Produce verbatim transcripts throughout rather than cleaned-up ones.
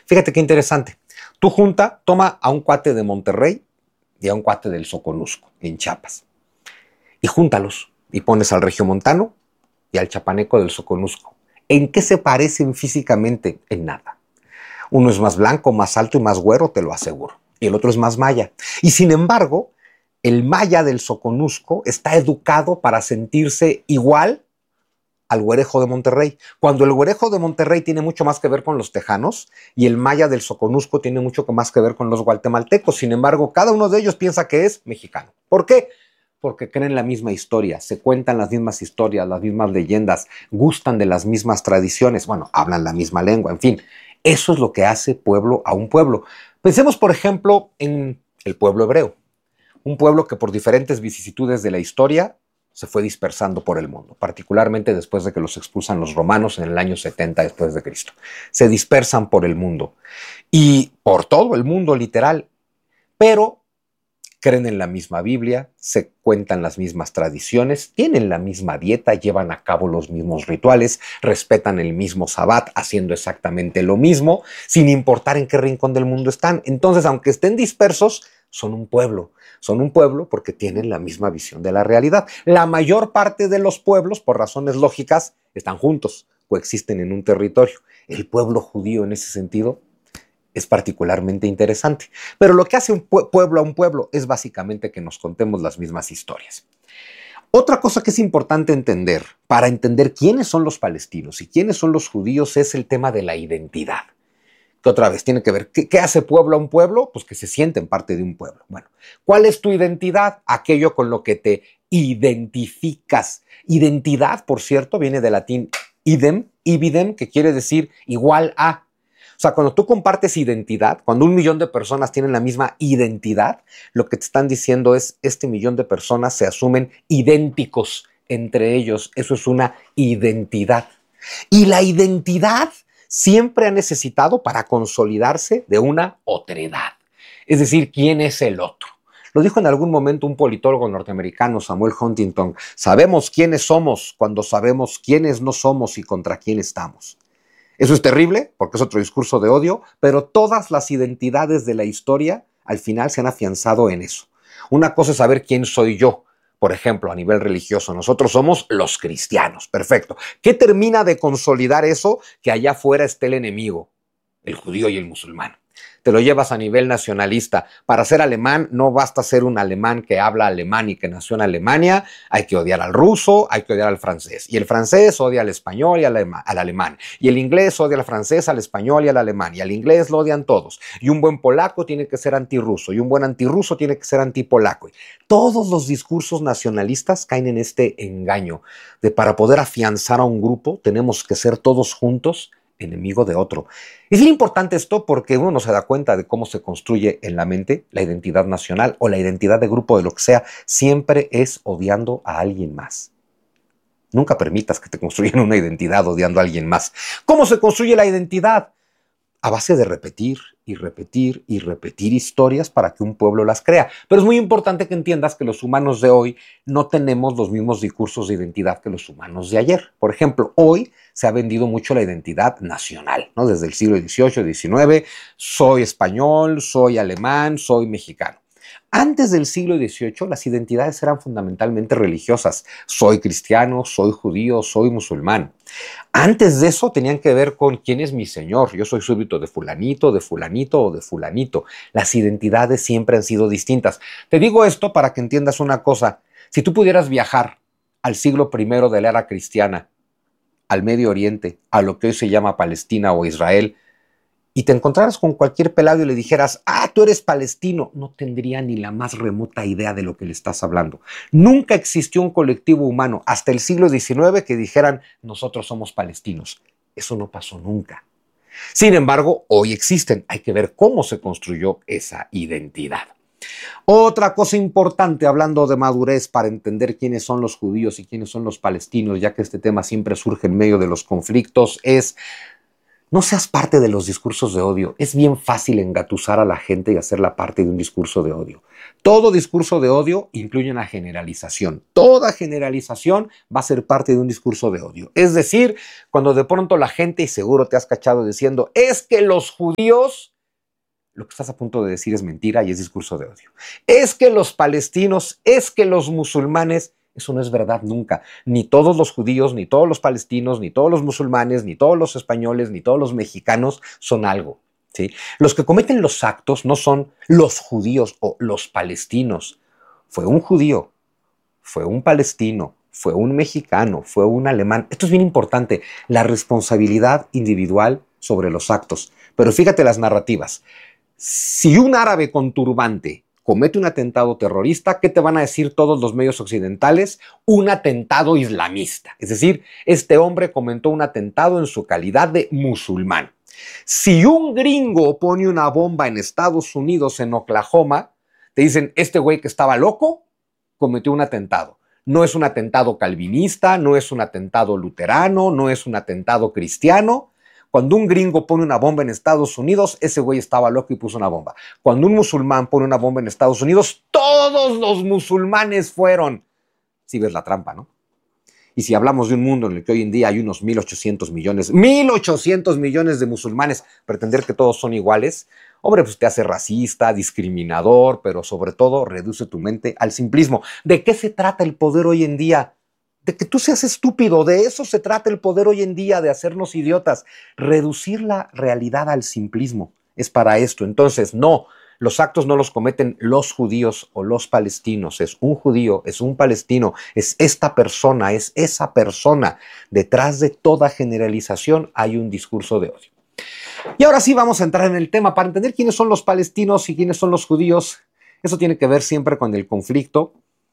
Fíjate qué interesante. Tu junta toma a un cuate de Monterrey y a un cuate del Soconusco, en Chiapas, y júntalos y pones al regiomontano y al chapaneco del Soconusco. ¿En qué se parecen físicamente? En nada. Uno es más blanco, más alto y más güero, te lo aseguro. Y el otro es más maya. Y sin embargo, el maya del Soconusco está educado para sentirse igual al güerejo de Monterrey, cuando el güerejo de Monterrey tiene mucho más que ver con los tejanos y el maya del Soconusco tiene mucho más que ver con los guatemaltecos. Sin embargo, cada uno de ellos piensa que es mexicano. ¿Por qué? Porque creen la misma historia, se cuentan las mismas historias, las mismas leyendas, gustan de las mismas tradiciones, bueno, hablan la misma lengua, en fin. Eso es lo que hace pueblo a un pueblo. Pensemos, por ejemplo, en el pueblo hebreo, un pueblo que por diferentes vicisitudes de la historia se fue dispersando por el mundo, particularmente después de que los expulsan los romanos en el año setenta después de Cristo. Se dispersan por el mundo y por todo el mundo literal, pero creen en la misma Biblia, se cuentan las mismas tradiciones, tienen la misma dieta, llevan a cabo los mismos rituales, respetan el mismo sabbat, haciendo exactamente lo mismo, sin importar en qué rincón del mundo están. Entonces, aunque estén dispersos, son un pueblo. Son un pueblo porque tienen la misma visión de la realidad. La mayor parte de los pueblos, por razones lógicas, están juntos, coexisten en un territorio. El pueblo judío, en ese sentido, es particularmente interesante. Pero lo que hace un pueblo a un pueblo es básicamente que nos contemos las mismas historias. Otra cosa que es importante entender para entender quiénes son los palestinos y quiénes son los judíos es el tema de la identidad. Que otra vez tiene que ver, ¿qué, qué hace pueblo a un pueblo? Pues que se sienten parte de un pueblo. Bueno, ¿cuál es tu identidad? Aquello con lo que te identificas. Identidad, por cierto, viene del latín idem, ibidem, que quiere decir igual a. O sea, cuando tú compartes identidad, cuando un millón de personas tienen la misma identidad, lo que te están diciendo es, este millón de personas se asumen idénticos entre ellos. Eso es una identidad. Y la identidad siempre ha necesitado para consolidarse de una otredad. Es decir, ¿quién es el otro? Lo dijo en algún momento un politólogo norteamericano, Samuel Huntington. Sabemos quiénes somos cuando sabemos quiénes no somos y contra quién estamos. Eso es terrible, porque es otro discurso de odio, pero todas las identidades de la historia al final se han afianzado en eso. Una cosa es saber quién soy yo. Por ejemplo, a nivel religioso, nosotros somos los cristianos. Perfecto. ¿Qué termina de consolidar eso? Que allá afuera esté el enemigo, el judío y el musulmán. Te lo llevas a nivel nacionalista. Para ser alemán no basta ser un alemán que habla alemán y que nació en Alemania. Hay que odiar al ruso, hay que odiar al francés. Y el francés odia al español y al, alema, al alemán. Y el inglés odia al francés, al español y al alemán. Y al inglés lo odian todos. Y un buen polaco tiene que ser antirruso. Y un buen antirruso tiene que ser antipolaco. Todos los discursos nacionalistas caen en este engaño de para poder afianzar a un grupo tenemos que ser todos juntos enemigo de otro. Es bien importante esto porque uno no se da cuenta de cómo se construye en la mente la identidad nacional o la identidad de grupo de lo que sea. Siempre es odiando a alguien más. Nunca permitas que te construyan una identidad odiando a alguien más. ¿Cómo se construye la identidad? A base de repetir y repetir y repetir historias para que un pueblo las crea. Pero es muy importante que entiendas que los humanos de hoy no tenemos los mismos discursos de identidad que los humanos de ayer. Por ejemplo, hoy se ha vendido mucho la identidad nacional, ¿no? Desde el siglo dieciocho, diecinueve, soy español, soy alemán, soy mexicano. Antes del siglo dieciocho, las identidades eran fundamentalmente religiosas. Soy cristiano, soy judío, soy musulmán. Antes de eso tenían que ver con quién es mi señor. Yo soy súbdito de fulanito, de fulanito o de fulanito. Las identidades siempre han sido distintas. Te digo esto para que entiendas una cosa. Si tú pudieras viajar al siglo primero de la era cristiana, al Medio Oriente, a lo que hoy se llama Palestina o Israel, y te encontraras con cualquier pelado y le dijeras, ah, tú eres palestino, no tendría ni la más remota idea de lo que le estás hablando. Nunca existió un colectivo humano hasta el siglo diecinueve que dijeran, nosotros somos palestinos. Eso no pasó nunca. Sin embargo, hoy existen. Hay que ver cómo se construyó esa identidad. Otra cosa importante, hablando de madurez para entender quiénes son los judíos y quiénes son los palestinos, ya que este tema siempre surge en medio de los conflictos, es No seas parte de los discursos de odio. Es bien fácil engatusar a la gente y hacerla parte de un discurso de odio. Todo discurso de odio incluye una generalización. Toda generalización va a ser parte de un discurso de odio. Es decir, cuando de pronto la gente, y seguro te has cachado diciendo, es que los judíos, lo que estás a punto de decir es mentira y es discurso de odio. Es que los palestinos, es que los musulmanes. Eso no es verdad nunca. Ni todos los judíos, ni todos los palestinos, ni todos los musulmanes, ni todos los españoles, ni todos los mexicanos son algo, ¿sí? Los que cometen los actos no son los judíos o los palestinos. Fue un judío, fue un palestino, fue un mexicano, fue un alemán. Esto es bien importante, la responsabilidad individual sobre los actos. Pero fíjate las narrativas. Si un árabe con turbante comete un atentado terrorista, ¿qué te van a decir todos los medios occidentales? Un atentado islamista. Es decir, este hombre cometió un atentado en su calidad de musulmán. Si un gringo pone una bomba en Estados Unidos, en Oklahoma, te dicen, este güey que estaba loco cometió un atentado. No es un atentado calvinista, no es un atentado luterano, no es un atentado cristiano. Cuando un gringo pone una bomba en Estados Unidos, ese güey estaba loco y puso una bomba. Cuando un musulmán pone una bomba en Estados Unidos, todos los musulmanes fueron. Si ves la trampa, ¿no? Y si hablamos de un mundo en el que hoy en día hay unos mil ochocientos millones, mil ochocientos millones de musulmanes, pretender que todos son iguales, hombre, pues te hace racista, discriminador, pero sobre todo reduce tu mente al simplismo. ¿De qué se trata el poder hoy en día? De que tú seas estúpido, de eso se trata el poder hoy en día, de hacernos idiotas. Reducir la realidad al simplismo es para esto. Entonces, no, los actos no los cometen los judíos o los palestinos, es un judío, es un palestino, es esta persona, es esa persona. Detrás de toda generalización hay un discurso de odio. Y ahora sí vamos a entrar en el tema para entender quiénes son los palestinos y quiénes son los judíos. Eso tiene que ver siempre con el conflicto.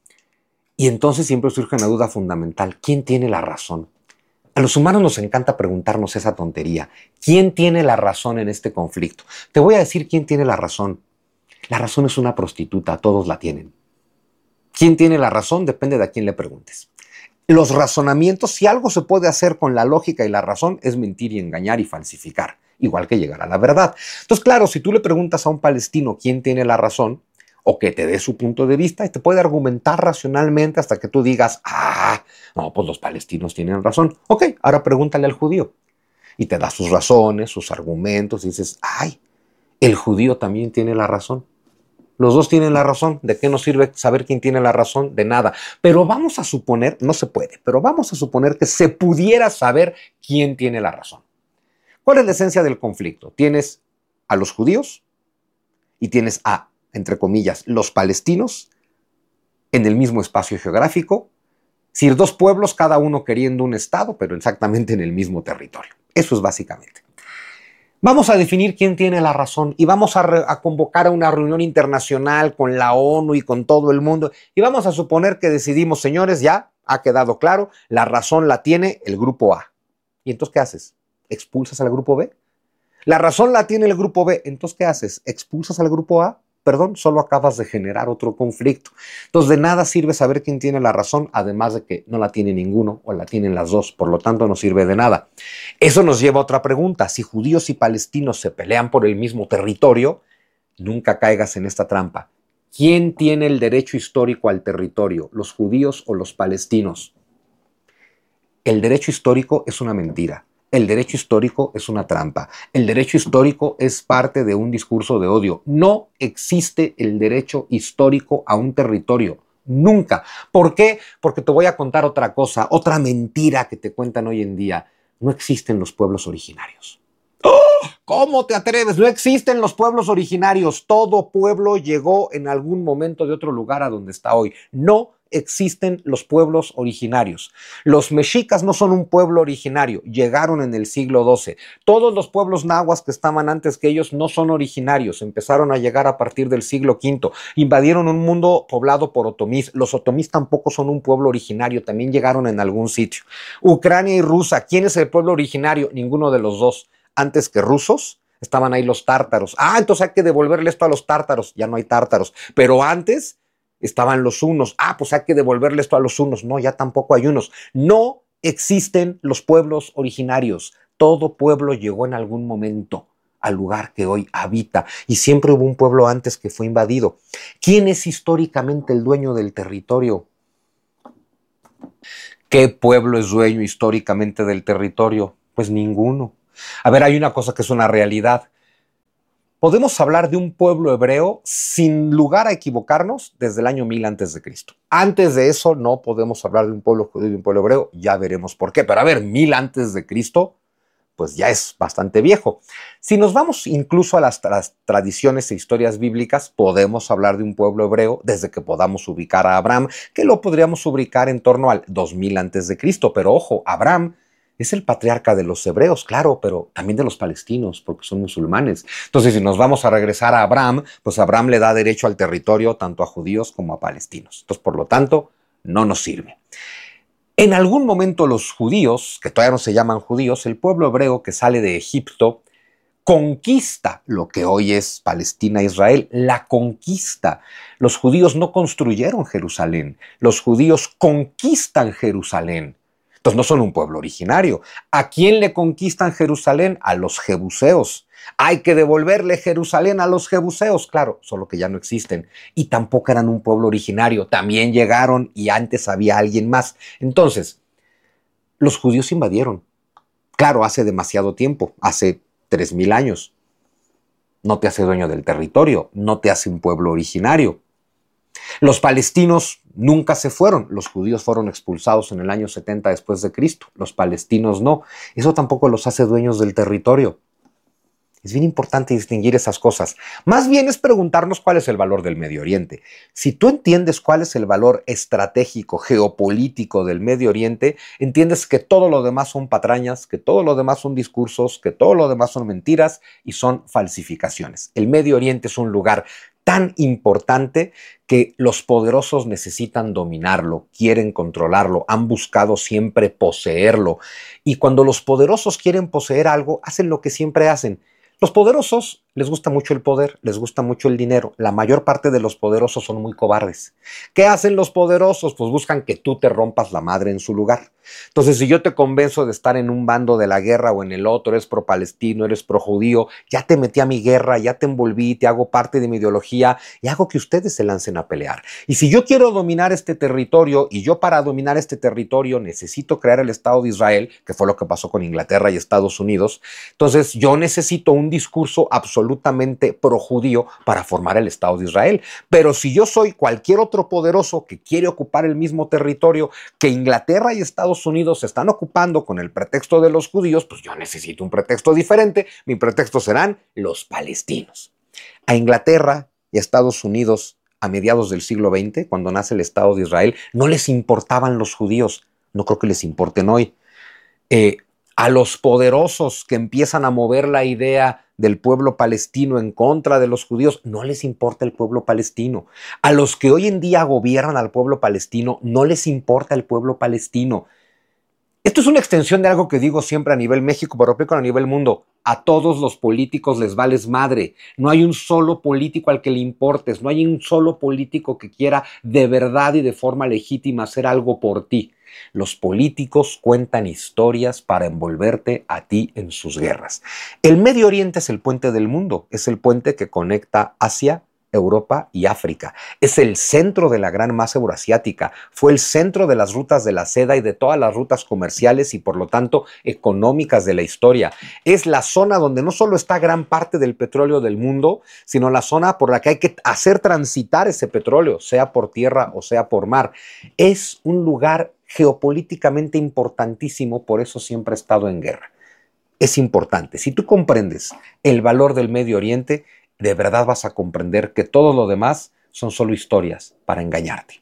Y entonces siempre surge una duda fundamental. ¿Quién tiene la razón? A los humanos nos encanta preguntarnos esa tontería. ¿Quién tiene la razón en este conflicto? Te voy a decir quién tiene la razón. La razón es una prostituta, todos la tienen. ¿Quién tiene la razón? Depende de a quién le preguntes. Los razonamientos, si algo se puede hacer con la lógica y la razón, es mentir y engañar y falsificar, igual que llegar a la verdad. Entonces, claro, si tú le preguntas a un palestino quién tiene la razón, o que te dé su punto de vista y te puede argumentar racionalmente hasta que tú digas, ah, no, pues los palestinos tienen razón. Ok, ahora pregúntale al judío. Y te da sus razones, sus argumentos y dices, ay, el judío también tiene la razón. Los dos tienen la razón. ¿De qué nos sirve saber quién tiene la razón? De nada. Pero vamos a suponer, no se puede, pero vamos a suponer que se pudiera saber quién tiene la razón. ¿Cuál es la esencia del conflicto? Tienes a los judíos y tienes a, entre comillas, los palestinos en el mismo espacio geográfico, es decir, dos pueblos, cada uno queriendo un estado, pero exactamente en el mismo territorio. Eso es básicamente. Vamos a definir quién tiene la razón y vamos a, re- a convocar a una reunión internacional con la ONU y con todo el mundo y vamos a suponer que decidimos, señores, ya ha quedado claro, la razón la tiene el grupo A. ¿Y entonces qué haces? ¿Expulsas al grupo B? La razón la tiene el grupo B. ¿Entonces qué haces? ¿Expulsas al grupo A? Perdón, solo acabas de generar otro conflicto. Entonces, de nada sirve saber quién tiene la razón, además de que no la tiene ninguno o la tienen las dos, por lo tanto no sirve de nada. Eso nos lleva a otra pregunta. Si judíos y palestinos se pelean por el mismo territorio, nunca caigas en esta trampa. ¿Quién tiene el derecho histórico al territorio, los judíos o los palestinos? El derecho histórico es una mentira. El derecho histórico es una trampa. El derecho histórico es parte de un discurso de odio. No existe el derecho histórico a un territorio. Nunca. ¿Por qué? Porque te voy a contar otra cosa, otra mentira que te cuentan hoy en día. No existen los pueblos originarios. ¡Oh! ¿Cómo te atreves? No existen los pueblos originarios. Todo pueblo llegó en algún momento de otro lugar a donde está hoy. No existen los pueblos originarios. Los mexicas no son un pueblo originario, llegaron en el siglo doce. Todos los pueblos nahuas que estaban antes que ellos no son originarios, empezaron a llegar a partir del siglo quinto. Invadieron un mundo poblado por otomís. Los otomís tampoco son un pueblo originario, también llegaron en algún sitio. Ucrania y Rusia, ¿quién es el pueblo originario? Ninguno de los dos. Antes que rusos, estaban ahí los tártaros. Ah, entonces hay que devolverle esto a los tártaros. Ya no hay tártaros. Pero antes estaban los hunos. Ah, pues hay que devolverle esto a los hunos. No, ya tampoco hay hunos. No existen los pueblos originarios. Todo pueblo llegó en algún momento al lugar que hoy habita y siempre hubo un pueblo antes que fue invadido. ¿Quién es históricamente el dueño del territorio? ¿Qué pueblo es dueño históricamente del territorio? Pues ninguno. A ver, hay una cosa que es una realidad. Podemos hablar de un pueblo hebreo sin lugar a equivocarnos desde el año mil antes de Cristo. Antes de eso no podemos hablar de un pueblo judío y de un pueblo hebreo, ya veremos por qué. Pero a ver, mil antes de Cristo, pues ya es bastante viejo. Si nos vamos incluso a las, tra las tradiciones e historias bíblicas, podemos hablar de un pueblo hebreo desde que podamos ubicar a Abraham, que lo podríamos ubicar en torno al dos mil antes de Cristo. Pero ojo, Abraham es el patriarca de los hebreos, claro, pero también de los palestinos, porque son musulmanes. Entonces, si nos vamos a regresar a Abraham, pues Abraham le da derecho al territorio tanto a judíos como a palestinos. Entonces, por lo tanto, no nos sirve. En algún momento los judíos, que todavía no se llaman judíos, el pueblo hebreo que sale de Egipto, conquista lo que hoy es Palestina e Israel, la conquista. Los judíos no construyeron Jerusalén, los judíos conquistan Jerusalén. Entonces no son un pueblo originario. ¿A quién le conquistan Jerusalén? A los jebuseos. Hay que devolverle Jerusalén a los jebuseos, claro, solo que ya no existen. Y tampoco eran un pueblo originario, también llegaron y antes había alguien más. Entonces, los judíos invadieron. Claro, hace demasiado tiempo, hace tres mil años. No te hace dueño del territorio, no te hace un pueblo originario. Los palestinos nunca se fueron. Los judíos fueron expulsados en el año setenta después de Cristo. Los palestinos no. Eso tampoco los hace dueños del territorio. Es bien importante distinguir esas cosas. Más bien es preguntarnos cuál es el valor del Medio Oriente. Si tú entiendes cuál es el valor estratégico, geopolítico del Medio Oriente, entiendes que todo lo demás son patrañas, que todo lo demás son discursos, que todo lo demás son mentiras y son falsificaciones. El Medio Oriente es un lugar tan importante que los poderosos necesitan dominarlo, quieren controlarlo, han buscado siempre poseerlo. Y cuando los poderosos quieren poseer algo, hacen lo que siempre hacen. Los poderosos les gusta mucho el poder, les gusta mucho el dinero. La mayor parte de los poderosos son muy cobardes. ¿Qué hacen los poderosos? Pues buscan que tú te rompas la madre en su lugar. Entonces, si yo te convenzo de estar en un bando de la guerra o en el otro, eres pro palestino, eres pro judío, ya te metí a mi guerra, ya te envolví, te hago parte de mi ideología y hago que ustedes se lancen a pelear. Y si yo quiero dominar este territorio y yo para dominar este territorio necesito crear el Estado de Israel, que fue lo que pasó con Inglaterra y Estados Unidos, entonces yo necesito un discurso absolutamente pro judío para formar el Estado de Israel. Pero si yo soy cualquier otro poderoso que quiere ocupar el mismo territorio que Inglaterra y Estados Unidos se están ocupando con el pretexto de los judíos, pues yo necesito un pretexto diferente. Mi pretexto serán los palestinos. A Inglaterra y a Estados Unidos a mediados del siglo veinte, cuando nace el Estado de Israel, no les importaban los judíos. No creo que les importen hoy. Eh, a los poderosos que empiezan a mover la idea del pueblo palestino en contra de los judíos, no les importa el pueblo palestino. A los que hoy en día gobiernan al pueblo palestino, no les importa el pueblo palestino. Esto es una extensión de algo que digo siempre a nivel México, pero aplico a nivel mundo. A todos los políticos les vales madre. No hay un solo político al que le importes. No hay un solo político que quiera de verdad y de forma legítima hacer algo por ti. Los políticos cuentan historias para envolverte a ti en sus guerras. El Medio Oriente es el puente del mundo. Es el puente que conecta Asia, Europa y África. Es el centro de la gran masa euroasiática. Fue el centro de las rutas de la seda y de todas las rutas comerciales y por lo tanto económicas de la historia. Es la zona donde no solo está gran parte del petróleo del mundo, sino la zona por la que hay que hacer transitar ese petróleo, sea por tierra o sea por mar. Es un lugar geopolíticamente importantísimo, por eso siempre ha estado en guerra. Es importante. Si tú comprendes el valor del Medio Oriente, de verdad vas a comprender que todo lo demás son solo historias para engañarte.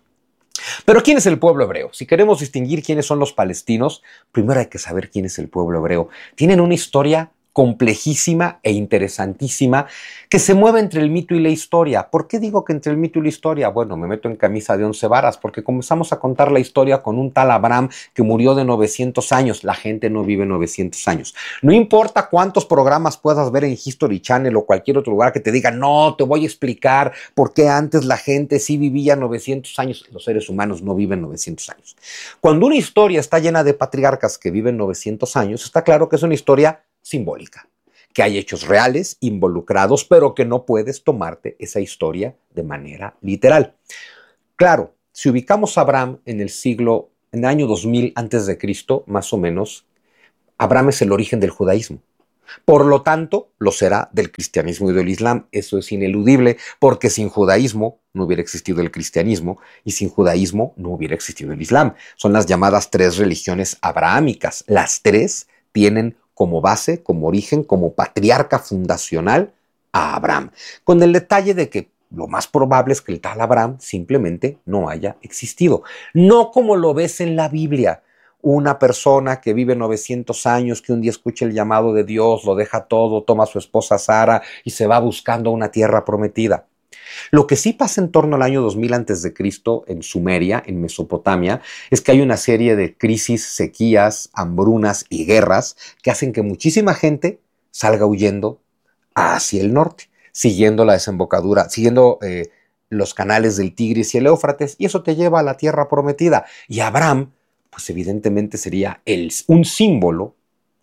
Pero ¿quién es el pueblo hebreo? Si queremos distinguir quiénes son los palestinos, primero hay que saber quién es el pueblo hebreo. Tienen una historia complejísima e interesantísima que se mueve entre el mito y la historia. ¿Por qué digo que entre el mito y la historia? Bueno, me meto en camisa de once varas porque comenzamos a contar la historia con un tal Abraham que murió de novecientos años. La gente no vive novecientos años. No importa cuántos programas puedas ver en History Channel o cualquier otro lugar que te diga, no, te voy a explicar por qué antes la gente sí vivía novecientos años. Los seres humanos no viven novecientos años. Cuando una historia está llena de patriarcas que viven novecientos años, está claro que es una historia simbólica, que hay hechos reales involucrados, pero que no puedes tomarte esa historia de manera literal. Claro, si ubicamos a Abraham en el siglo, en el año dos mil antes de Cristo, más o menos, Abraham es el origen del judaísmo. Por lo tanto, lo será del cristianismo y del islam. Eso es ineludible, porque sin judaísmo no hubiera existido el cristianismo y sin judaísmo no hubiera existido el islam. Son las llamadas tres religiones abrahámicas. Las tres tienen como base, como origen, como patriarca fundacional a Abraham. Con el detalle de que lo más probable es que el tal Abraham simplemente no haya existido. No como lo ves en la Biblia. Una persona que vive novecientos años, que un día escucha el llamado de Dios, lo deja todo, toma a su esposa Sara y se va buscando una tierra prometida. Lo que sí pasa en torno al año dos mil antes de Cristo en Sumeria, en Mesopotamia, es que hay una serie de crisis, sequías, hambrunas y guerras que hacen que muchísima gente salga huyendo hacia el norte, siguiendo la desembocadura, siguiendo eh, los canales del Tigris y el Éufrates, y eso te lleva a la tierra prometida. Y Abraham, pues evidentemente sería el, un símbolo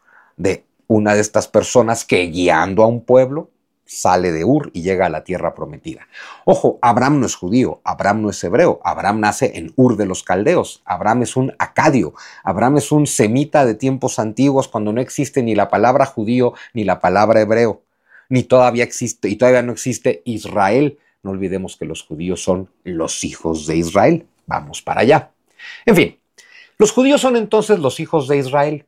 de una de estas personas que guiando a un pueblo sale de Ur y llega a la tierra prometida. Ojo, Abraham no es judío, Abraham no es hebreo, Abraham nace en Ur de los Caldeos, Abraham es un acadio, Abraham es un semita de tiempos antiguos cuando no existe ni la palabra judío ni la palabra hebreo, ni todavía existe, y todavía no existe Israel. No olvidemos que los judíos son los hijos de Israel. Vamos para allá. En fin, los judíos son entonces los hijos de Israel.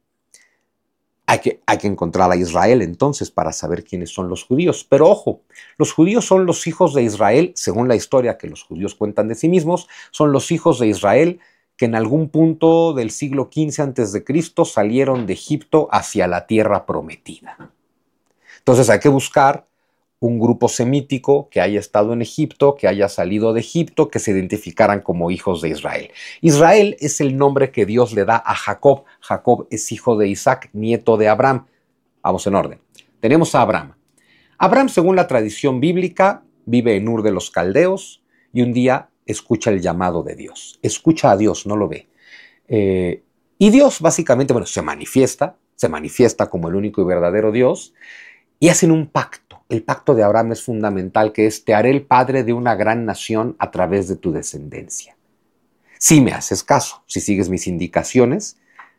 Hay que, hay que encontrar a Israel entonces para saber quiénes son los judíos. Pero ojo, los judíos son los hijos de Israel, según la historia que los judíos cuentan de sí mismos, son los hijos de Israel que en algún punto del siglo quince antes de Cristo salieron de Egipto hacia la tierra prometida. Entonces hay que buscar un grupo semítico que haya estado en Egipto, que haya salido de Egipto, que se identificaran como hijos de Israel. Israel es el nombre que Dios le da a Jacob. Jacob es hijo de Isaac, nieto de Abraham. Vamos en orden. Tenemos a Abraham. Abraham, según la tradición bíblica, vive en Ur de los Caldeos y un día escucha el llamado de Dios. Escucha a Dios, no lo ve. Eh, y Dios básicamente, bueno, se manifiesta, se manifiesta como el único y verdadero Dios y hacen un pacto. El pacto de Abraham es fundamental, que es: te haré el padre de una gran nación a través de tu descendencia. Si me haces caso, si sigues mis indicaciones,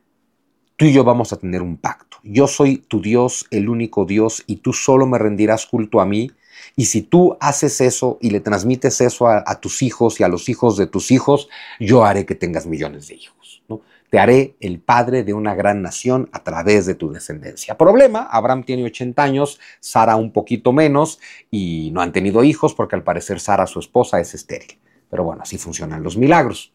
tú y yo vamos a tener un pacto. Yo soy tu Dios, el único Dios, y tú solo me rendirás culto a mí. Y si tú haces eso y le transmites eso a, a tus hijos y a los hijos de tus hijos, yo haré que tengas millones de hijos, ¿no? Te haré el padre de una gran nación a través de tu descendencia. Problema, Abraham tiene ochenta años, Sara un poquito menos, y no han tenido hijos porque al parecer Sara, su esposa, es estéril. Pero bueno, así funcionan los milagros.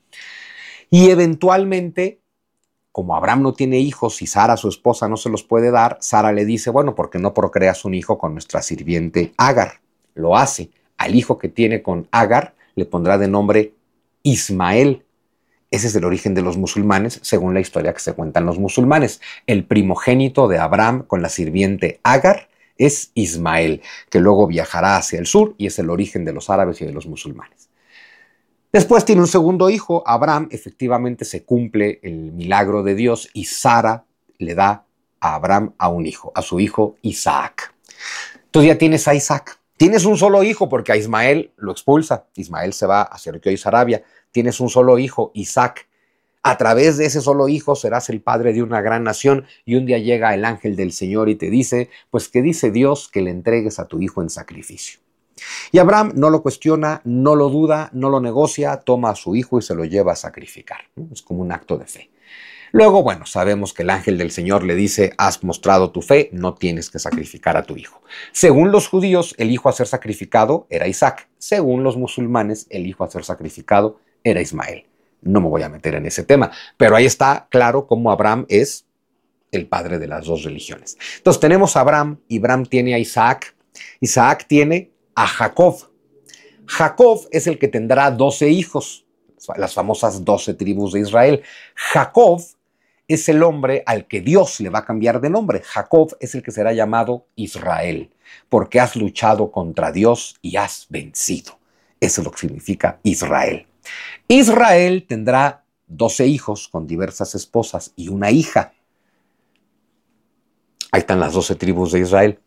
Y eventualmente, como Abraham no tiene hijos y Sara, su esposa, no se los puede dar, Sara le dice: bueno, ¿por qué no procreas un hijo con nuestra sirviente Agar? Lo hace. Al hijo que tiene con Agar le pondrá de nombre Ismael. Ese es el origen de los musulmanes, según la historia que se cuentan los musulmanes. El primogénito de Abraham con la sirviente Agar es Ismael, que luego viajará hacia el sur y es el origen de los árabes y de los musulmanes. Después tiene un segundo hijo, Abraham. Efectivamente se cumple el milagro de Dios y Sara le da a Abraham a un hijo, a su hijo Isaac. Entonces ya tienes a Isaac. Tienes un solo hijo porque a Ismael lo expulsa. Ismael se va hacia lo que hoy es Arabia. Tienes un solo hijo, Isaac. A través de ese solo hijo serás el padre de una gran nación. Y un día llega el ángel del Señor y te dice: pues que dice Dios que le entregues a tu hijo en sacrificio. Y Abraham no lo cuestiona, no lo duda, no lo negocia, toma a su hijo y se lo lleva a sacrificar. Es como un acto de fe. Luego, bueno, sabemos que el ángel del Señor le dice: has mostrado tu fe, no tienes que sacrificar a tu hijo. Según los judíos, el hijo a ser sacrificado era Isaac. Según los musulmanes, el hijo a ser sacrificado era Ismael. No me voy a meter en ese tema, pero ahí está claro cómo Abraham es el padre de las dos religiones. Entonces tenemos a Abraham, y Abraham tiene a Isaac, Isaac tiene a Jacob. Jacob es el que tendrá doce hijos, las famosas doce tribus de Israel. Jacob es el hombre al que Dios le va a cambiar de nombre. Jacob es el que será llamado Israel, porque has luchado contra Dios y has vencido. Eso es lo que significa Israel. Israel tendrá doce hijos con diversas esposas y una hija. Ahí están las doce tribus de Israel.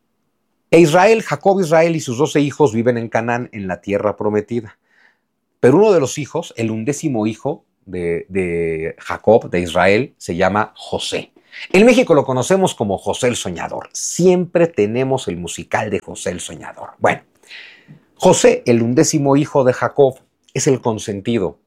E Israel, Jacob, Israel y sus doce hijos viven en Canaán, en la tierra prometida. Pero uno de los hijos, el undécimo hijo de, de Jacob, de Israel, se llama José. En México lo conocemos como José el Soñador. Siempre tenemos el musical de José el Soñador. Bueno, José, el undécimo hijo de Jacob, es el consentido.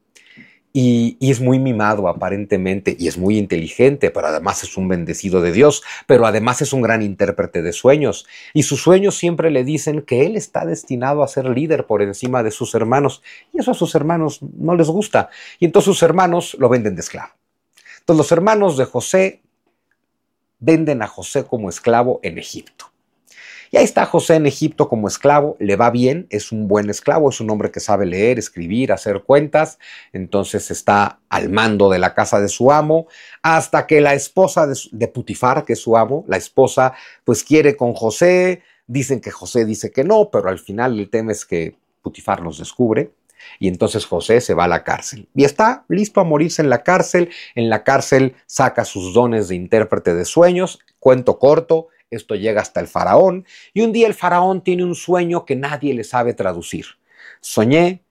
Y, y es muy mimado aparentemente, y es muy inteligente, pero además es un bendecido de Dios, pero además es un gran intérprete de sueños. Y sus sueños siempre le dicen que él está destinado a ser líder por encima de sus hermanos. Y eso a sus hermanos no les gusta. Y entonces sus hermanos lo venden de esclavo. Entonces los hermanos de José venden a José como esclavo en Egipto. Y ahí está José en Egipto como esclavo, le va bien, es un buen esclavo, es un hombre que sabe leer, escribir, hacer cuentas, entonces está al mando de la casa de su amo, hasta que la esposa de, de Putifar, que es su amo, la esposa pues quiere con José, dicen que José dice que no, pero al final el tema es que Putifar los descubre. Y entonces José se va a la cárcel y está listo a morirse en la cárcel. En la cárcel saca sus dones de intérprete de sueños, cuento corto. Esto llega hasta el faraón y un día el faraón tiene un sueño que nadie le sabe traducir. Soñé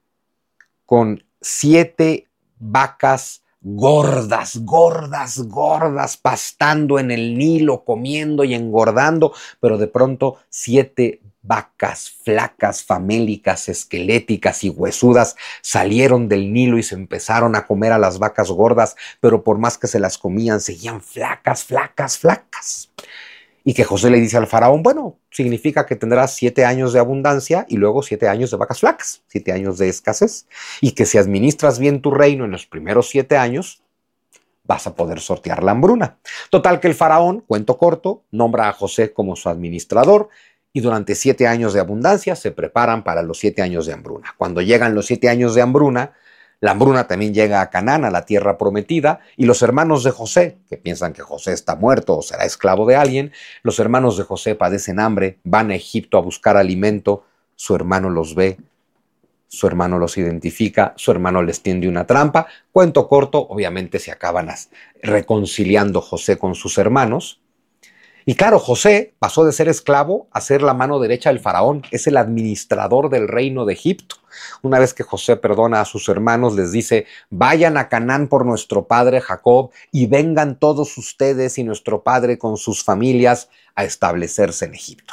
con siete vacas gordas, gordas, gordas, pastando en el Nilo, comiendo y engordando, pero de pronto siete vacas flacas, famélicas, esqueléticas y huesudas salieron del Nilo y se empezaron a comer a las vacas gordas, pero por más que se las comían, seguían flacas, flacas, flacas. Y que José le dice al faraón, bueno, significa que tendrás siete años de abundancia y luego siete años de vacas flacas, siete años de escasez. Y que si administras bien tu reino en los primeros siete años, vas a poder sortear la hambruna. Total que el faraón, cuento corto, nombra a José como su administrador y durante siete años de abundancia se preparan para los siete años de hambruna. Cuando llegan los siete años de hambruna, la hambruna también llega a Canaán, a la tierra prometida, y los hermanos de José, que piensan que José está muerto o será esclavo de alguien, los hermanos de José padecen hambre, van a Egipto a buscar alimento, su hermano los ve, su hermano los identifica, su hermano les tiende una trampa. Cuento corto, obviamente se acaban reconciliando José con sus hermanos. Y claro, José pasó de ser esclavo a ser la mano derecha del faraón, es el administrador del reino de Egipto. Una vez que José perdona a sus hermanos, les dice, vayan a Canaán por nuestro padre Jacob y vengan todos ustedes y nuestro padre con sus familias a establecerse en Egipto.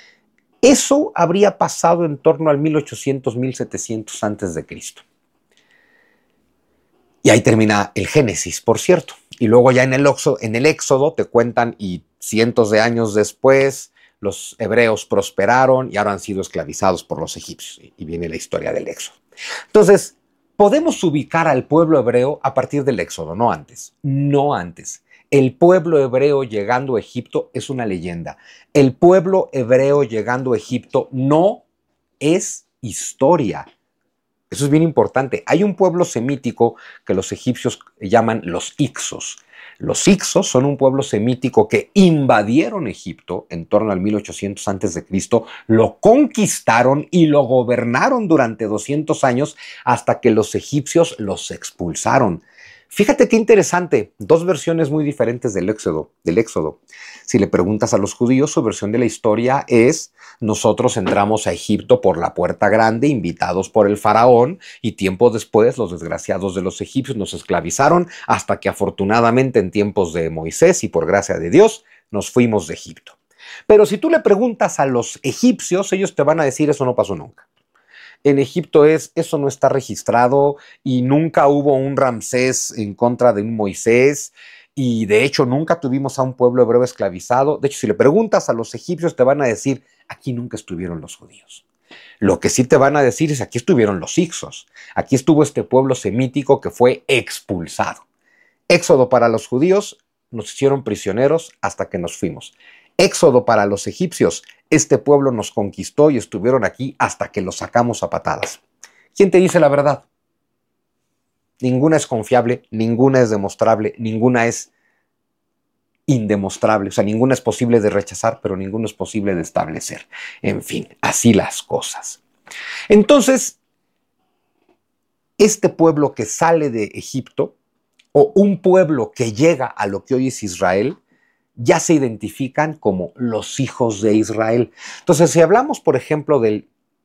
Eso habría pasado en torno al mil ochocientos, mil setecientos antes de Cristo. Y ahí termina el Génesis, por cierto. Y luego ya en el, Éxodo, en el Éxodo te cuentan y cientos de años después los hebreos prosperaron y ahora han sido esclavizados por los egipcios. Y viene la historia del Éxodo. Entonces, podemos ubicar al pueblo hebreo a partir del Éxodo, no antes. No antes. El pueblo hebreo llegando a Egipto es una leyenda. El pueblo hebreo llegando a Egipto no es historia. Eso es bien importante. Hay un pueblo semítico que los egipcios llaman los Hicsos. Los Hicsos son un pueblo semítico que invadieron Egipto en torno al mil ochocientos antes de Cristo, lo conquistaron y lo gobernaron durante doscientos años hasta que los egipcios los expulsaron. Fíjate qué interesante, dos versiones muy diferentes del Éxodo, del Éxodo. Si le preguntas a los judíos, su versión de la historia es: nosotros entramos a Egipto por la puerta grande, invitados por el faraón, y tiempo después los desgraciados de los egipcios nos esclavizaron hasta que afortunadamente en tiempos de Moisés y por gracia de Dios nos fuimos de Egipto. Pero si tú le preguntas a los egipcios, ellos te van a decir eso no pasó nunca. En Egipto es, eso no está registrado y nunca hubo un Ramsés en contra de un Moisés y de hecho nunca tuvimos a un pueblo hebreo esclavizado. De hecho, si le preguntas a los egipcios te van a decir, aquí nunca estuvieron los judíos. Lo que sí te van a decir es, aquí estuvieron los Hicsos, aquí estuvo este pueblo semítico que fue expulsado. Éxodo para los judíos, nos hicieron prisioneros hasta que nos fuimos. Éxodo para los egipcios, este pueblo nos conquistó y estuvieron aquí hasta que los sacamos a patadas. ¿Quién te dice la verdad? Ninguna es confiable, ninguna es demostrable, ninguna es indemostrable, o sea, ninguna es posible de rechazar, pero ninguna es posible de establecer. En fin, así las cosas. Entonces, este pueblo que sale de Egipto, o un pueblo que llega a lo que hoy es Israel, ya se identifican como los hijos de Israel. Entonces, si hablamos, por ejemplo, del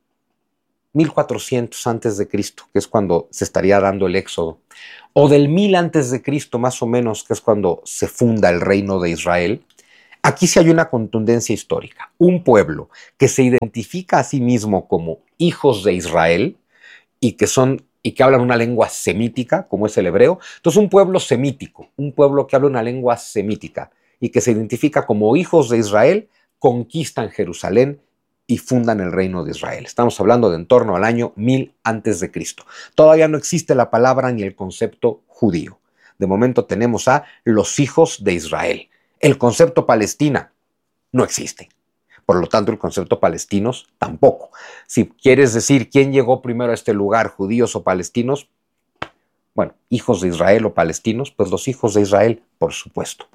mil cuatrocientos antes de Cristo, que es cuando se estaría dando el éxodo, o del mil antes de Cristo, más o menos, que es cuando se funda el reino de Israel, aquí sí hay una contundencia histórica. Un pueblo que se identifica a sí mismo como hijos de Israel y que son y que hablan una lengua semítica, como es el hebreo. Entonces, un pueblo semítico, un pueblo que habla una lengua semítica y que se identifica como hijos de Israel, conquistan Jerusalén y fundan el reino de Israel. Estamos hablando de en torno al año mil antes de Cristo. Todavía no existe la palabra ni el concepto judío. De momento tenemos a los hijos de Israel. El concepto Palestina no existe. Por lo tanto, el concepto palestinos tampoco. Si quieres decir quién llegó primero a este lugar, judíos o palestinos, bueno, hijos de Israel o palestinos, pues los hijos de Israel, por supuesto.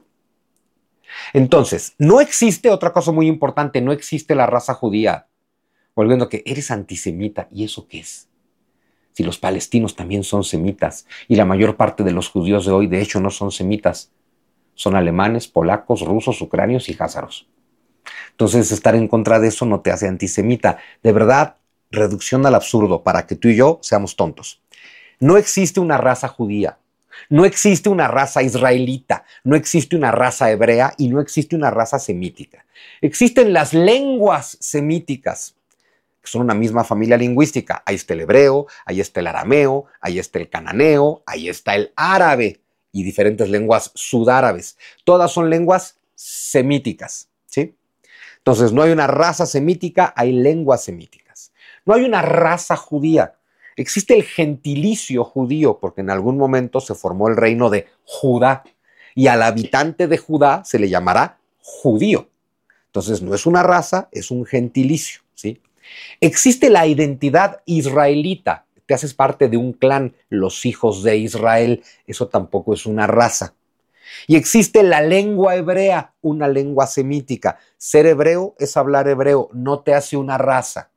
Entonces, no existe, otra cosa muy importante, no existe la raza judía. Volviendo a que eres antisemita, ¿y eso qué es? Si los palestinos también son semitas, y la mayor parte de los judíos de hoy, de hecho, no son semitas, son alemanes, polacos, rusos, ucranios y házaros. Entonces, estar en contra de eso no te hace antisemita. De verdad, reducción al absurdo para que tú y yo seamos tontos. No existe una raza judía, no existe una raza israelita, no existe una raza hebrea y no existe una raza semítica. Existen las lenguas semíticas, que son una misma familia lingüística. Ahí está el hebreo, ahí está el arameo, ahí está el cananeo, ahí está el árabe y diferentes lenguas sudárabes. Todas son lenguas semíticas, ¿sí? Entonces, no hay una raza semítica, hay lenguas semíticas. No hay una raza judía. Existe el gentilicio judío, porque en algún momento se formó el reino de Judá, y al habitante de Judá se le llamará judío. Entonces, no es una raza, es un gentilicio, ¿sí? Existe la identidad israelita. Te haces parte de un clan, los hijos de Israel. Eso tampoco es una raza. Y existe la lengua hebrea, una lengua semítica. Ser hebreo es hablar hebreo, no te hace una raza.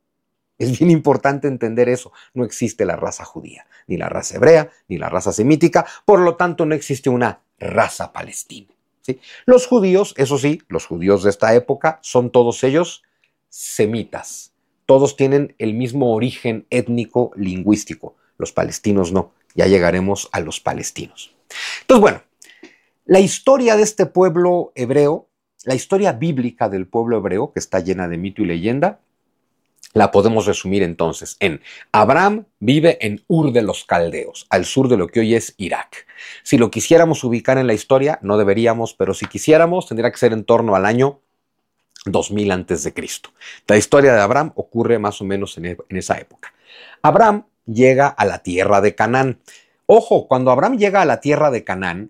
Es bien importante entender eso. No existe la raza judía, ni la raza hebrea, ni la raza semítica. Por lo tanto, no existe una raza palestina, ¿sí? Los judíos, eso sí, los judíos de esta época, son todos ellos semitas. Todos tienen el mismo origen étnico lingüístico. Los palestinos no. Ya llegaremos a los palestinos. Entonces, bueno, la historia de este pueblo hebreo, la historia bíblica del pueblo hebreo, que está llena de mito y leyenda, la podemos resumir entonces en: Abraham vive en Ur de los Caldeos, al sur de lo que hoy es Irak. Si lo quisiéramos ubicar en la historia, no deberíamos, pero si quisiéramos, tendría que ser en torno al año dos mil antes de Cristo. La historia de Abraham ocurre más o menos en, en esa época. Abraham llega a la tierra de Canaán. Ojo, cuando Abraham llega a la tierra de Canaán,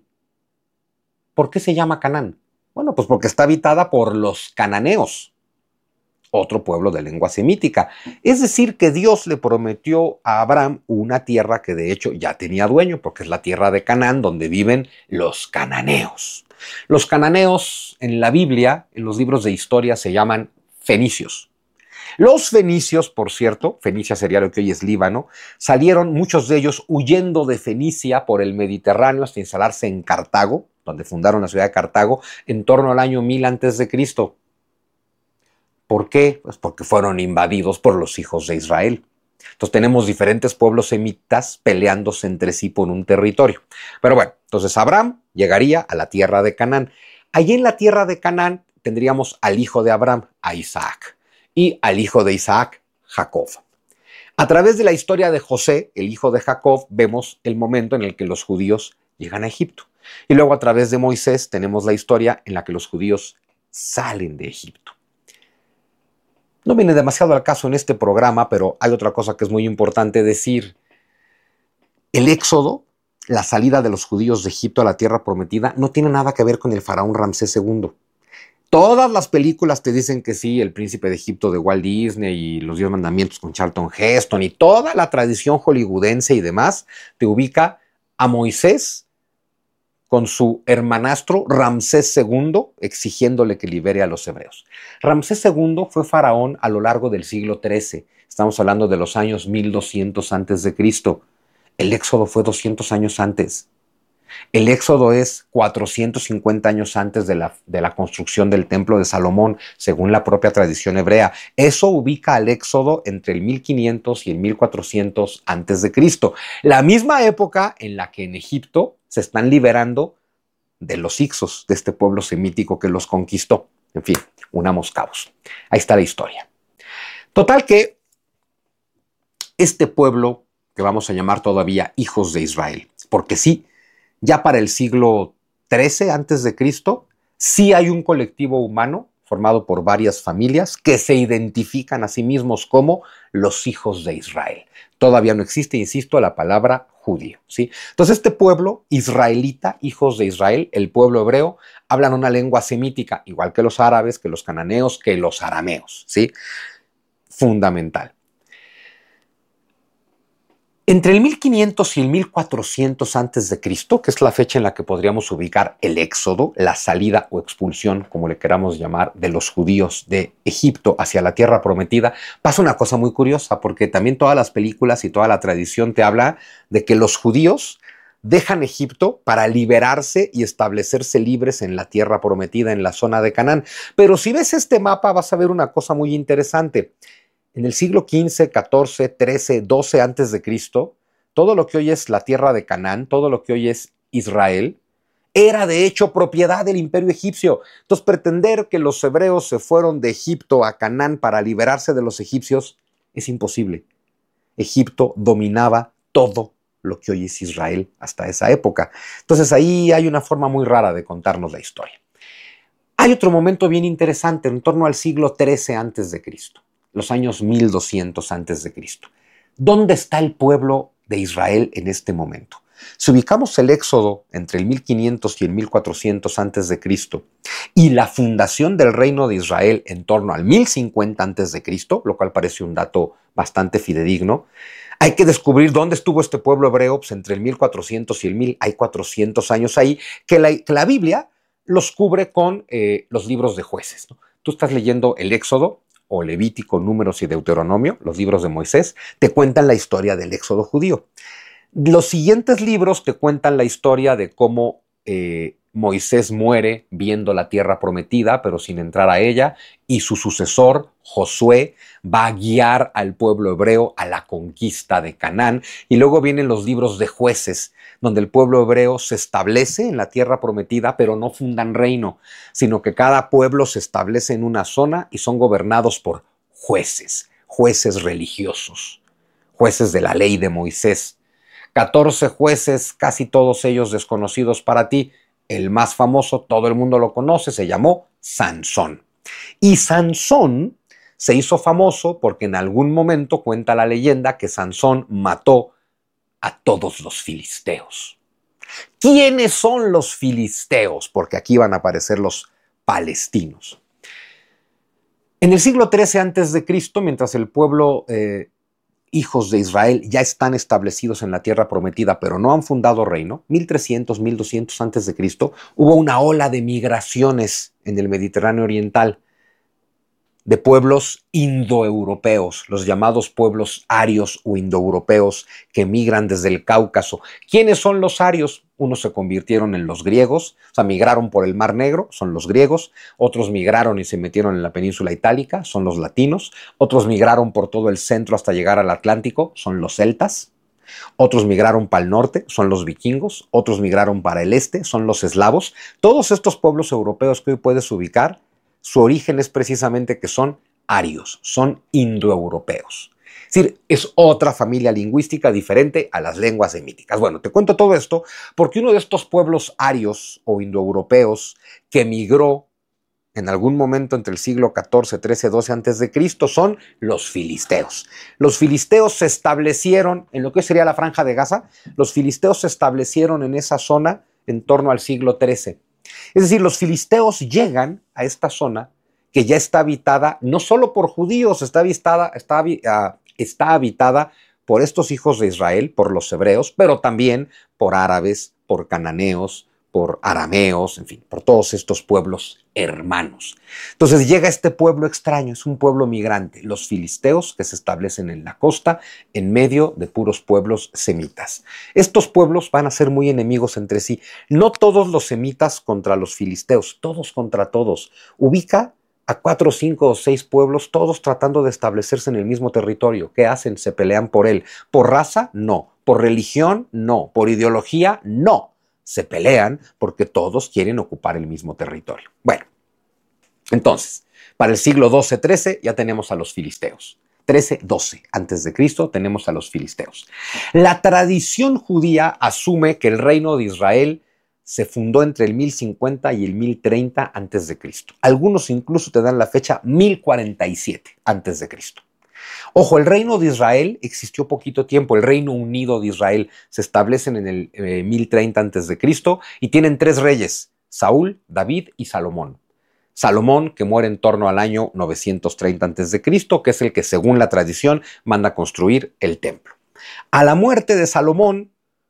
¿por qué se llama Canaán? Bueno, pues porque está habitada por los cananeos, otro pueblo de lengua semítica. Es decir, que Dios le prometió a Abraham una tierra que de hecho ya tenía dueño, porque es la tierra de Canaán, donde viven los cananeos. Los cananeos en la Biblia, en los libros de historia, se llaman fenicios. Los fenicios, por cierto, Fenicia sería lo que hoy es Líbano, salieron muchos de ellos huyendo de Fenicia por el Mediterráneo hasta instalarse en Cartago, donde fundaron la ciudad de Cartago, en torno al año mil antes de Cristo. ¿Por qué? Pues porque fueron invadidos por los hijos de Israel. Entonces tenemos diferentes pueblos semitas peleándose entre sí por un territorio. Pero bueno, entonces Abraham llegaría a la tierra de Canaán. Allí en la tierra de Canaán tendríamos al hijo de Abraham, a Isaac, y al hijo de Isaac, Jacob. A través de la historia de José, el hijo de Jacob, vemos el momento en el que los judíos llegan a Egipto. Y luego a través de Moisés tenemos la historia en la que los judíos salen de Egipto. No viene demasiado al caso en este programa, pero hay otra cosa que es muy importante decir. El éxodo la salida de los judíos de Egipto a la tierra prometida no tiene nada que ver con el faraón Ramsés segundo. Todas las películas te dicen que sí, El Príncipe de Egipto de Walt Disney y Los Diez Mandamientos con Charlton Heston y toda la tradición hollywoodense y demás te ubica a Moisés con su hermanastro Ramsés segundo exigiéndole que libere a los hebreos. Ramsés segundo fue faraón a lo largo del siglo trece. Estamos hablando de los años mil doscientos antes de Cristo. El Éxodo fue doscientos años antes. El Éxodo es cuatrocientos cincuenta años antes de la, de la construcción del Templo de Salomón, según la propia tradición hebrea. Eso ubica al Éxodo entre el mil quinientos y el mil cuatrocientos antes de Cristo. La misma época en la que en Egipto se están liberando de los hicsos, de este pueblo semítico que los conquistó. En fin, unamos cabos. Ahí está la historia. Total que este pueblo, que vamos a llamar todavía hijos de Israel, porque sí, ya para el siglo trece antes de Cristo, sí hay un colectivo humano formado por varias familias que se identifican a sí mismos como los hijos de Israel. Todavía no existe, insisto, la palabra judío, ¿sí? Entonces este pueblo israelita, hijos de Israel, el pueblo hebreo, hablan una lengua semítica, igual que los árabes, que los cananeos, que los arameos, ¿sí? Fundamental. Entre el mil quinientos y el mil cuatrocientos antes de Cristo, que es la fecha en la que podríamos ubicar el éxodo, la salida o expulsión, como le queramos llamar, de los judíos de Egipto hacia la tierra prometida, pasa una cosa muy curiosa, porque también todas las películas y toda la tradición te habla de que los judíos dejan Egipto para liberarse y establecerse libres en la tierra prometida, en la zona de Canaán. Pero si ves este mapa vas a ver una cosa muy interesante. En el siglo quince, catorce, trece, doce antes de Cristo, todo lo que hoy es la tierra de Canaán, todo lo que hoy es Israel, era de hecho propiedad del imperio egipcio. Entonces pretender que los hebreos se fueron de Egipto a Canaán para liberarse de los egipcios es imposible. Egipto dominaba todo lo que hoy es Israel hasta esa época. Entonces ahí hay una forma muy rara de contarnos la historia. Hay otro momento bien interesante en torno al siglo trece antes de Cristo. Los años mil doscientos antes de Cristo. ¿Dónde está el pueblo de Israel en este momento? Si ubicamos el éxodo entre el mil quinientos y el mil cuatrocientos antes de Cristo y la fundación del reino de Israel en torno al mil cincuenta antes de Cristo, lo cual parece un dato bastante fidedigno, hay que descubrir dónde estuvo este pueblo hebreo pues entre el mil cuatrocientos y el mil. Hay cuatrocientos años ahí que la, que la Biblia los cubre con eh, los libros de jueces, ¿no? Tú estás leyendo el éxodo o Levítico, Números y Deuteronomio, los libros de Moisés, te cuentan la historia del éxodo judío. Los siguientes libros te cuentan la historia de cómo eh, Moisés muere viendo la tierra prometida, pero sin entrar a ella, y su sucesor, Josué, va a guiar al pueblo hebreo a la conquista de Canaán. Y luego vienen los libros de jueces, donde el pueblo hebreo se establece en la tierra prometida, pero no fundan reino, sino que cada pueblo se establece en una zona y son gobernados por jueces, jueces religiosos, jueces de la ley de Moisés. catorce jueces, casi todos ellos desconocidos para ti. El más famoso, todo el mundo lo conoce, se llamó Sansón. Y Sansón se hizo famoso porque en algún momento cuenta la leyenda que Sansón mató a todos los filisteos. ¿Quiénes son los filisteos? Porque aquí van a aparecer los palestinos. En el siglo trece antes de Cristo, mientras el pueblo eh, hijos de Israel ya están establecidos en la tierra prometida, pero no han fundado reino, mil trescientos, mil doscientos antes de Cristo, hubo una ola de migraciones en el Mediterráneo oriental de pueblos indoeuropeos, los llamados pueblos arios o indoeuropeos que migran desde el Cáucaso. ¿Quiénes son los arios? Unos se convirtieron en los griegos, o sea, migraron por el Mar Negro, son los griegos. Otros migraron y se metieron en la península itálica, son los latinos. Otros migraron por todo el centro hasta llegar al Atlántico, son los celtas. Otros migraron para el norte, son los vikingos. Otros migraron para el este, son los eslavos. Todos estos pueblos europeos que hoy puedes ubicar, su origen es precisamente que son arios, son indoeuropeos. Es decir, es otra familia lingüística diferente a las lenguas semíticas. Bueno, te cuento todo esto porque uno de estos pueblos arios o indoeuropeos que migró en algún momento entre el siglo catorce, trece, doce antes de Cristo, son los filisteos. Los filisteos se establecieron en lo que sería la Franja de Gaza. Los filisteos se establecieron en esa zona en torno al siglo trece. Es decir, los filisteos llegan a esta zona que ya está habitada no solo por judíos, está habitada, está, uh, está habitada por estos hijos de Israel, por los hebreos, pero también por árabes, por cananeos, por arameos, en fin, por todos estos pueblos hermanos. Entonces llega este pueblo extraño, es un pueblo migrante, los filisteos que se establecen en la costa en medio de puros pueblos semitas. Estos pueblos van a ser muy enemigos entre sí, no todos los semitas contra los filisteos, todos contra todos. Ubica a cuatro, cinco o seis pueblos, todos tratando de establecerse en el mismo territorio. ¿Qué hacen? Se pelean por él. ¿Por raza? No. ¿Por religión? No. ¿Por ideología? No. Se pelean porque todos quieren ocupar el mismo territorio. Bueno, entonces, para el siglo doce, trece ya tenemos a los filisteos. trece, doce antes de Cristo tenemos a los filisteos. La tradición judía asume que el reino de Israel se fundó entre el mil cincuenta y el mil treinta antes de Cristo. Algunos incluso te dan la fecha mil cuarenta y siete antes de Cristo. Ojo, el reino de Israel existió poquito tiempo. El Reino Unido de Israel se establecen en el eh, mil treinta antes de Cristo y tienen tres reyes: Saúl, David y Salomón. Salomón, que muere en torno al año novecientos treinta antes de Cristo, que es el que, según la tradición, manda a construir el templo. A la muerte de Salomón,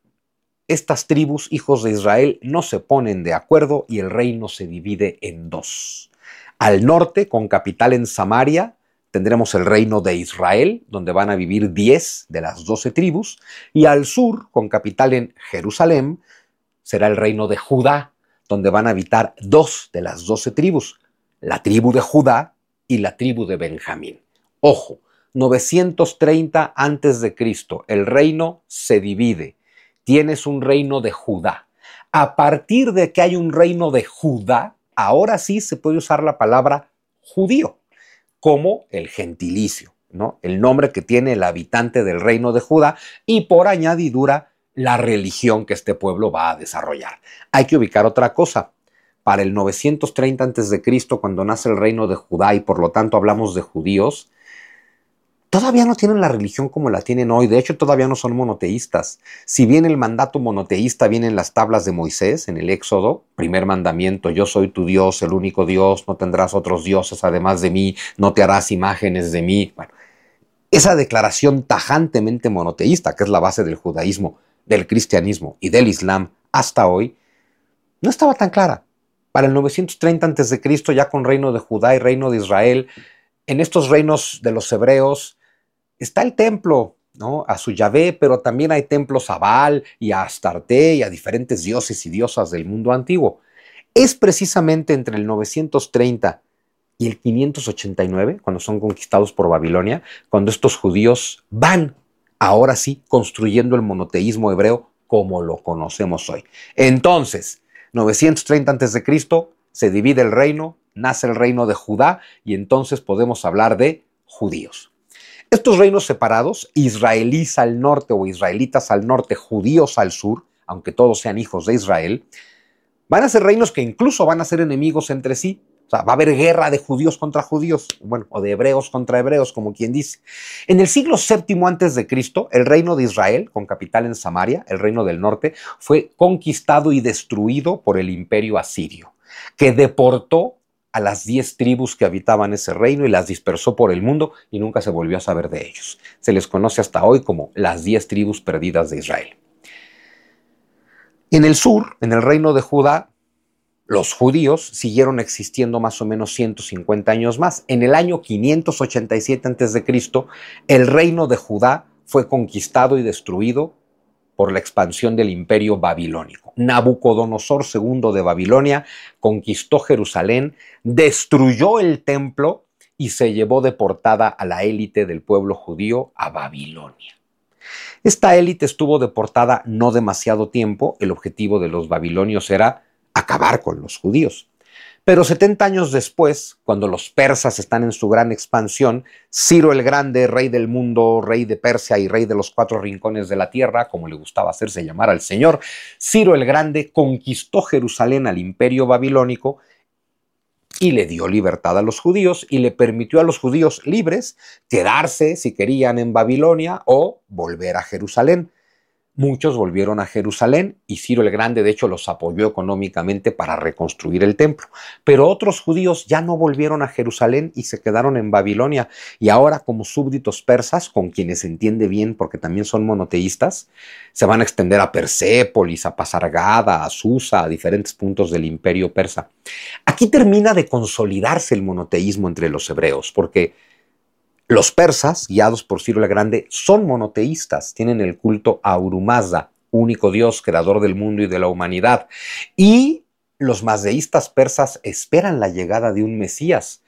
estas tribus, hijos de Israel, no se ponen de acuerdo y el reino se divide en dos. Al norte, con capital en Samaria, tendremos el reino de Israel, donde van a vivir diez de las doce tribus, y al sur, con capital en Jerusalén, será el reino de Judá, donde van a habitar dos de las doce tribus, la tribu de Judá y la tribu de Benjamín. Ojo, novecientos treinta antes de Cristo, el reino se divide. Tienes un reino de Judá. A partir de que hay un reino de Judá, ahora sí se puede usar la palabra judío como el gentilicio, ¿no? El nombre que tiene el habitante del reino de Judá y por añadidura la religión que este pueblo va a desarrollar. Hay que ubicar otra cosa. Para el novecientos treinta antes de Cristo, cuando nace el reino de Judá y por lo tanto hablamos de judíos, todavía no tienen la religión como la tienen hoy. De hecho, todavía no son monoteístas. Si bien el mandato monoteísta viene en las tablas de Moisés, en el Éxodo, primer mandamiento: yo soy tu Dios, el único Dios, no tendrás otros dioses además de mí, no te harás imágenes de mí. Bueno, esa declaración tajantemente monoteísta, que es la base del judaísmo, del cristianismo y del islam hasta hoy, no estaba tan clara. Para el novecientos treinta antes de Cristo, ya con reino de Judá y reino de Israel, en estos reinos de los hebreos, está el templo, ¿no?, a su Yahvé, pero también hay templos a Baal y a Astarte y a diferentes dioses y diosas del mundo antiguo. Es precisamente entre el novecientos treinta y el quinientos ochenta y nueve, cuando son conquistados por Babilonia, cuando estos judíos van, ahora sí, construyendo el monoteísmo hebreo como lo conocemos hoy. Entonces, novecientos treinta antes de Cristo, se divide el reino, nace el reino de Judá y entonces podemos hablar de judíos. Estos reinos separados, israelíes al norte o israelitas al norte, judíos al sur, aunque todos sean hijos de Israel, van a ser reinos que incluso van a ser enemigos entre sí. O sea, va a haber guerra de judíos contra judíos, bueno, o de hebreos contra hebreos, como quien dice. En el siglo séptimo antes de Cristo, el reino de Israel, con capital en Samaria, el reino del norte, fue conquistado y destruido por el imperio asirio, que deportó a las diez tribus que habitaban ese reino y las dispersó por el mundo y nunca se volvió a saber de ellos. Se les conoce hasta hoy como las diez tribus perdidas de Israel. En el sur, en el reino de Judá, los judíos siguieron existiendo más o menos ciento cincuenta años más. En el año quinientos ochenta y siete antes de Cristo, el reino de Judá fue conquistado y destruido por la expansión del imperio babilónico. Nabucodonosor segundo de Babilonia conquistó Jerusalén, destruyó el templo y se llevó deportada a la élite del pueblo judío a Babilonia. Esta élite estuvo deportada no demasiado tiempo. El objetivo de los babilonios era acabar con los judíos. Pero setenta años después, cuando los persas están en su gran expansión, Ciro el Grande, rey del mundo, rey de Persia y rey de los cuatro rincones de la tierra, como le gustaba hacerse llamar al señor, Ciro el Grande conquistó Jerusalén al imperio babilónico y le dio libertad a los judíos y le permitió a los judíos libres quedarse, si querían, en Babilonia o volver a Jerusalén. Muchos volvieron a Jerusalén y Ciro el Grande, de hecho, los apoyó económicamente para reconstruir el templo. Pero otros judíos ya no volvieron a Jerusalén y se quedaron en Babilonia. Y ahora, como súbditos persas, con quienes se entiende bien porque también son monoteístas, se van a extender a Persépolis, a Pasargada, a Susa, a diferentes puntos del imperio persa. Aquí termina de consolidarse el monoteísmo entre los hebreos, porque los persas, guiados por Ciro el Grande, son monoteístas, tienen el culto a Ahura Mazda, único Dios, creador del mundo y de la humanidad. Y los mazdeístas persas esperan la llegada de un Mesías.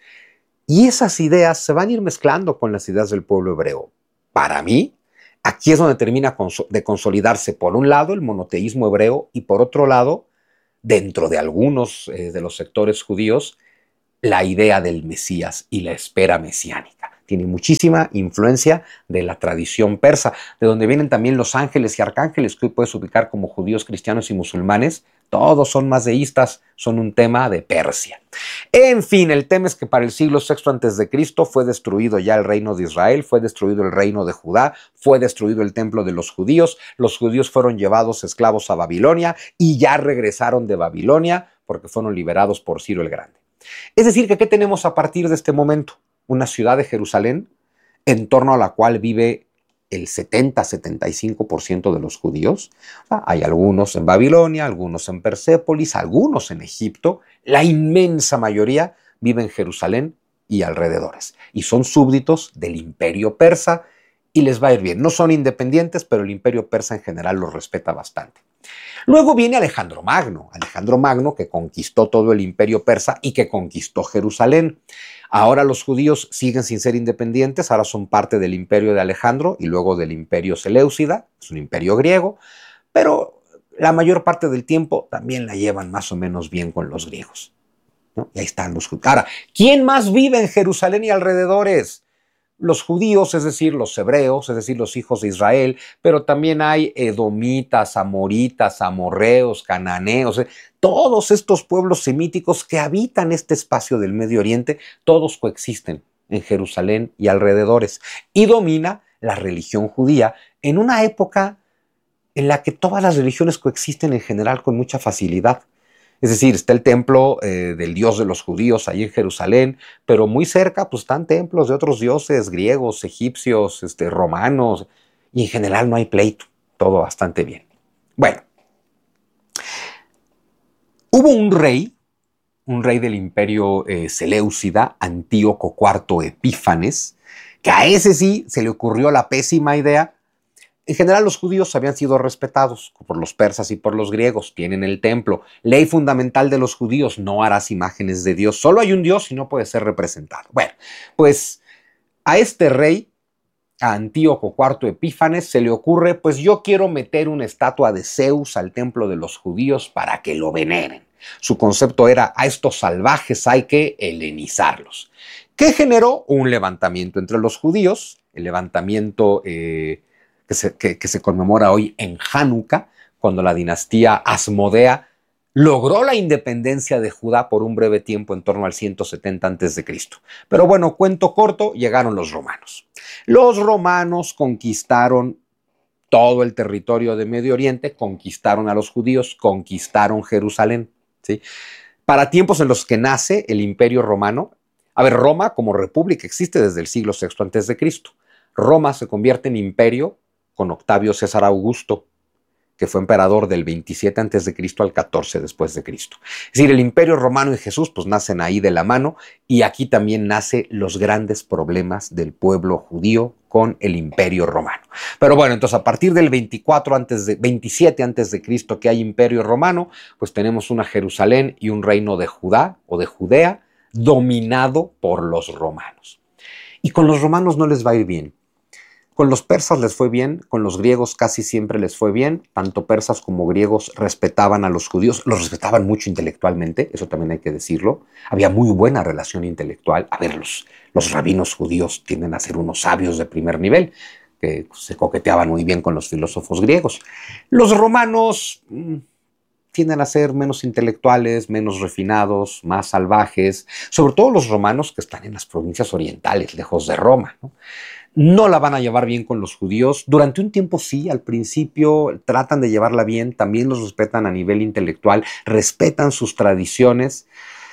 Y esas ideas se van a ir mezclando con las ideas del pueblo hebreo. Para mí, aquí es donde termina de consolidarse, por un lado, el monoteísmo hebreo y por otro lado, dentro de algunos eh, de los sectores judíos, la idea del Mesías y la espera mesiánica. Tiene muchísima influencia de la tradición persa, de donde vienen también los ángeles y arcángeles, que hoy puedes ubicar como judíos, cristianos y musulmanes. Todos son mazdeístas, son un tema de Persia. En fin, el tema es que para el siglo sexto antes de Cristo fue destruido ya el reino de Israel, fue destruido el reino de Judá, fue destruido el templo de los judíos, los judíos fueron llevados esclavos a Babilonia y ya regresaron de Babilonia porque fueron liberados por Ciro el Grande. Es decir, que ¿qué tenemos a partir de este momento? Una ciudad de Jerusalén en torno a la cual vive el setenta a setenta y cinco por ciento de los judíos. O sea, hay algunos en Babilonia, algunos en Persépolis, algunos en Egipto. La inmensa mayoría vive en Jerusalén y alrededores. Y son súbditos del imperio persa y les va a ir bien. No son independientes, pero el imperio persa en general los respeta bastante. Luego viene Alejandro Magno, Alejandro Magno que conquistó todo el imperio persa y que conquistó Jerusalén. Ahora los judíos siguen sin ser independientes, ahora son parte del imperio de Alejandro y luego del imperio Seleucida, es un imperio griego, pero la mayor parte del tiempo también la llevan más o menos bien con los griegos, ¿no? Y ahí están los judíos. Ahora, ¿quién más vive en Jerusalén y alrededores? Los judíos, es decir, los hebreos, es decir, los hijos de Israel, pero también hay edomitas, amoritas, amorreos, cananeos, eh, todos estos pueblos semíticos que habitan este espacio del Medio Oriente, todos coexisten en Jerusalén y alrededores. Y domina la religión judía en una época en la que todas las religiones coexisten en general con mucha facilidad. Es decir, está el templo eh, del dios de los judíos ahí en Jerusalén, pero muy cerca pues, están templos de otros dioses griegos, egipcios, este, romanos, y en general no hay pleito, todo bastante bien. Bueno, hubo un rey, un rey del imperio eh, Seleucida, Antíoco cuarto Epífanes, que a ese sí se le ocurrió la pésima idea. En general los judíos habían sido respetados por los persas y por los griegos, tienen el templo. Ley fundamental de los judíos, no harás imágenes de Dios, solo hay un Dios y no puede ser representado. Bueno, pues a este rey, a Antíoco cuarto Epífanes, se le ocurre, pues yo quiero meter una estatua de Zeus al templo de los judíos para que lo veneren. Su concepto era, a estos salvajes hay que helenizarlos. ¿Qué generó? Un levantamiento entre los judíos, el levantamiento eh, que, se, que, que se conmemora hoy en Hanukkah, cuando la dinastía Asmodea logró la independencia de Judá por un breve tiempo, en torno al ciento setenta antes de Cristo. Pero bueno, cuento corto, llegaron los romanos. Los romanos conquistaron todo el territorio de Medio Oriente, conquistaron a los judíos, conquistaron Jerusalén, ¿sí? Para tiempos en los que nace el Imperio Romano, a ver, Roma como república existe desde el siglo sexto antes de Cristo. Roma se convierte en imperio con Octavio César Augusto, que fue emperador del veintisiete antes de Cristo al catorce después de Cristo. Es decir, el Imperio Romano y Jesús pues nacen ahí de la mano, y aquí también nacen los grandes problemas del pueblo judío con el Imperio Romano. Pero bueno, entonces a partir del veinticuatro antes de, veintisiete antes de Cristo que hay Imperio Romano, pues tenemos una Jerusalén y un reino de Judá o de Judea dominado por los romanos. Y con los romanos no les va a ir bien. Con los persas les fue bien, con los griegos casi siempre les fue bien. Tanto persas como griegos respetaban a los judíos, los respetaban mucho intelectualmente, eso también hay que decirlo. Había muy buena relación intelectual. A ver, los, los rabinos judíos tienden a ser unos sabios de primer nivel, que se coqueteaban muy bien con los filósofos griegos. Los romanos, tienden a ser menos intelectuales, menos refinados, más salvajes, sobre todo los romanos que están en las provincias orientales, lejos de Roma, ¿no? No la van a llevar bien con los judíos. Durante un tiempo sí, al principio tratan de llevarla bien, también los respetan a nivel intelectual, respetan sus tradiciones,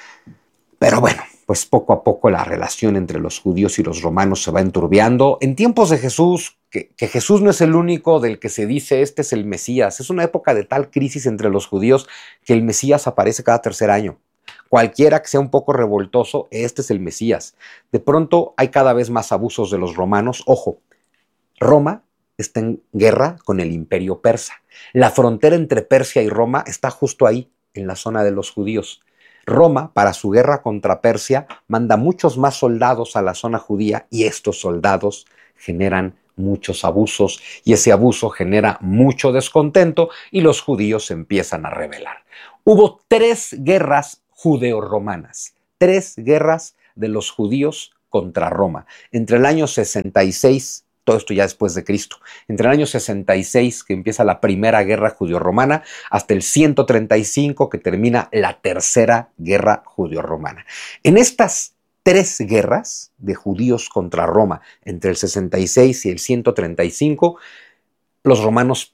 pero bueno, pues poco a poco la relación entre los judíos y los romanos se va enturbiando. En tiempos de Jesús, que, que Jesús no es el único del que se dice este es el Mesías, es una época de tal crisis entre los judíos que el Mesías aparece cada tercer año. Cualquiera que sea un poco revoltoso, este es el Mesías. De pronto hay cada vez más abusos de los romanos. Ojo, Roma está en guerra con el imperio persa. La frontera entre Persia y Roma está justo ahí, en la zona de los judíos. Roma, para su guerra contra Persia, manda muchos más soldados a la zona judía y estos soldados generan muchos abusos y ese abuso genera mucho descontento y los judíos se empiezan a rebelar. Hubo tres guerras judeo-romanas, tres guerras de los judíos contra Roma, entre el año sesenta y seis, todo esto ya después de Cristo, entre el año sesenta y seis, que empieza la primera guerra judeo-romana, hasta el ciento treinta y cinco, que termina la tercera guerra judeo-romana. En estas tres guerras de judíos contra Roma, entre el sesenta y seis y el ciento treinta y cinco, los romanos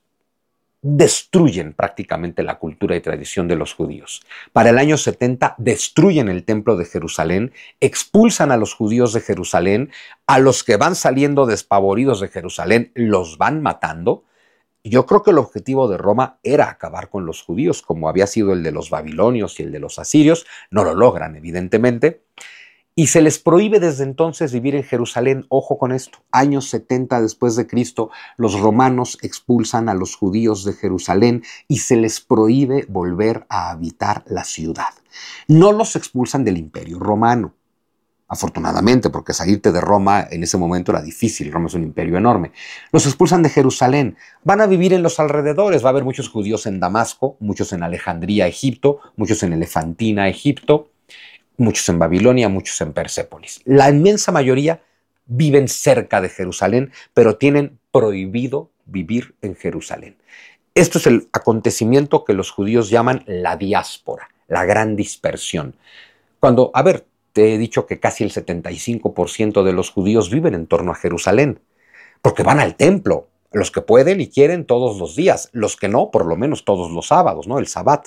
destruyen prácticamente la cultura y tradición de los judíos. Para el año setenta destruyen el templo de Jerusalén, expulsan a los judíos de Jerusalén, a los que van saliendo despavoridos de Jerusalén los van matando. Yo creo que el objetivo de Roma era acabar con los judíos, como había sido el de los babilonios y el de los asirios. No lo logran, evidentemente. Y se les prohíbe desde entonces vivir en Jerusalén. Ojo con esto, años setenta después de Cristo, los romanos expulsan a los judíos de Jerusalén y se les prohíbe volver a habitar la ciudad. No los expulsan del Imperio Romano, afortunadamente, porque salirte de Roma en ese momento era difícil, Roma es un imperio enorme. Los expulsan de Jerusalén, van a vivir en los alrededores, va a haber muchos judíos en Damasco, muchos en Alejandría, Egipto, muchos en Elefantina, Egipto, muchos en Babilonia, muchos en Persépolis. La inmensa mayoría viven cerca de Jerusalén, pero tienen prohibido vivir en Jerusalén. Esto es el acontecimiento que los judíos llaman la diáspora, la gran dispersión. Cuando, a ver, te he dicho que casi el setenta y cinco por ciento de los judíos viven en torno a Jerusalén, porque van al templo, los que pueden y quieren todos los días, los que no, por lo menos todos los sábados, ¿no? El Sabbat.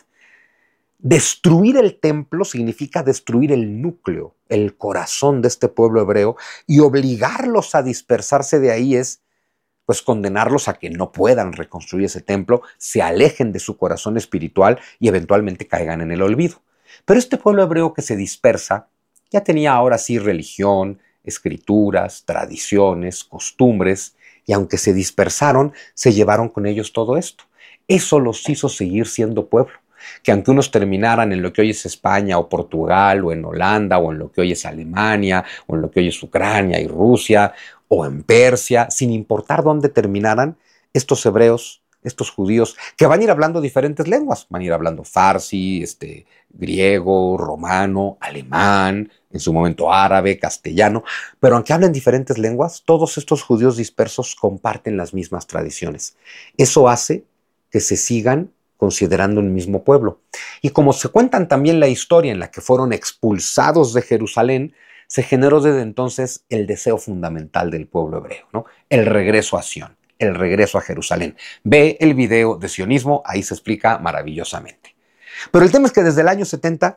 Destruir el templo significa destruir el núcleo, el corazón de este pueblo hebreo, y obligarlos a dispersarse de ahí es, pues, condenarlos a que no puedan reconstruir ese templo, se alejen de su corazón espiritual y eventualmente caigan en el olvido. Pero este pueblo hebreo que se dispersa ya tenía ahora sí religión, escrituras, tradiciones, costumbres, y aunque se dispersaron, se llevaron con ellos todo esto. Eso los hizo seguir siendo pueblo. Que aunque unos terminaran en lo que hoy es España o Portugal o en Holanda o en lo que hoy es Alemania o en lo que hoy es Ucrania y Rusia o en Persia, sin importar dónde terminaran, estos hebreos, estos judíos, que van a ir hablando diferentes lenguas, van a ir hablando farsi, este, griego, romano, alemán, en su momento árabe, castellano, pero aunque hablen diferentes lenguas, todos estos judíos dispersos comparten las mismas tradiciones. Eso hace que se sigan considerando un mismo pueblo. Y como se cuentan también la historia en la que fueron expulsados de Jerusalén, se generó desde entonces el deseo fundamental del pueblo hebreo, ¿no? El regreso a Sión, el regreso a Jerusalén. Ve el video de sionismo, ahí se explica maravillosamente. Pero el tema es que desde el año setenta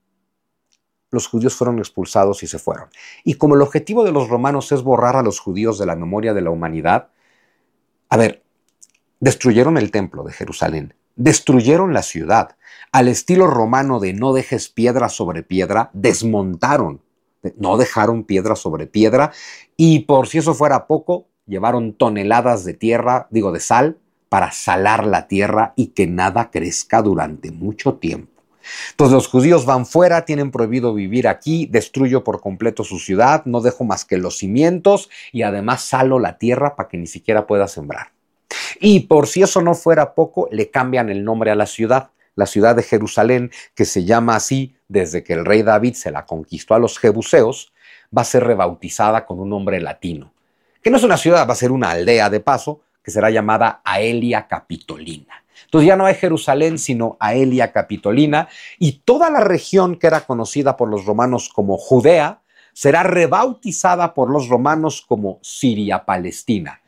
los judíos fueron expulsados y se fueron. Y como el objetivo de los romanos es borrar a los judíos de la memoria de la humanidad, a ver, destruyeron el templo de Jerusalén, destruyeron la ciudad, al estilo romano de no dejes piedra sobre piedra, desmontaron, no dejaron piedra sobre piedra, y por si eso fuera poco, llevaron toneladas de tierra, digo de sal, para salar la tierra y que nada crezca durante mucho tiempo. Entonces los judíos van fuera, tienen prohibido vivir aquí, destruyo por completo su ciudad, no dejo más que los cimientos y además salo la tierra para que ni siquiera pueda sembrar. Y por si eso no fuera poco, le cambian el nombre a la ciudad. La ciudad de Jerusalén, que se llama así desde que el rey David se la conquistó a los jebuseos, va a ser rebautizada con un nombre latino. Que no es una ciudad, va a ser una aldea de paso, que será llamada Aelia Capitolina. Entonces ya no hay Jerusalén, sino Aelia Capitolina, y toda la región que era conocida por los romanos como Judea será rebautizada por los romanos como Siria-Palestina.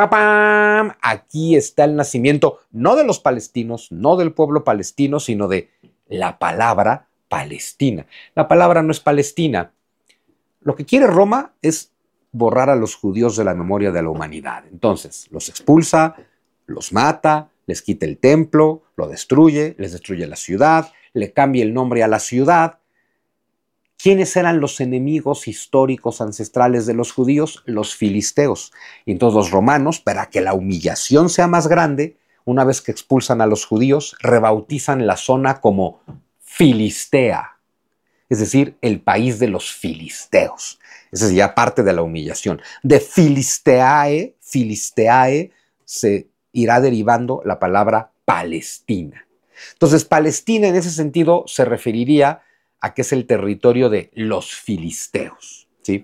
¡Papam! Aquí está el nacimiento no de los palestinos, no del pueblo palestino, sino de la palabra Palestina. La palabra no es Palestina. Lo que quiere Roma es borrar a los judíos de la memoria de la humanidad. Entonces, los expulsa, los mata, les quita el templo, lo destruye, les destruye la ciudad, le cambia el nombre a la ciudad. ¿Quiénes eran los enemigos históricos ancestrales de los judíos? Los filisteos. Y entonces los romanos, para que la humillación sea más grande, una vez que expulsan a los judíos, rebautizan la zona como Filistea, es decir, el país de los filisteos. Esa es ya parte de la humillación. De Filisteae, Filisteae, se irá derivando la palabra Palestina. Entonces, Palestina en ese sentido se referiría a que es el territorio de los filisteos, ¿sí?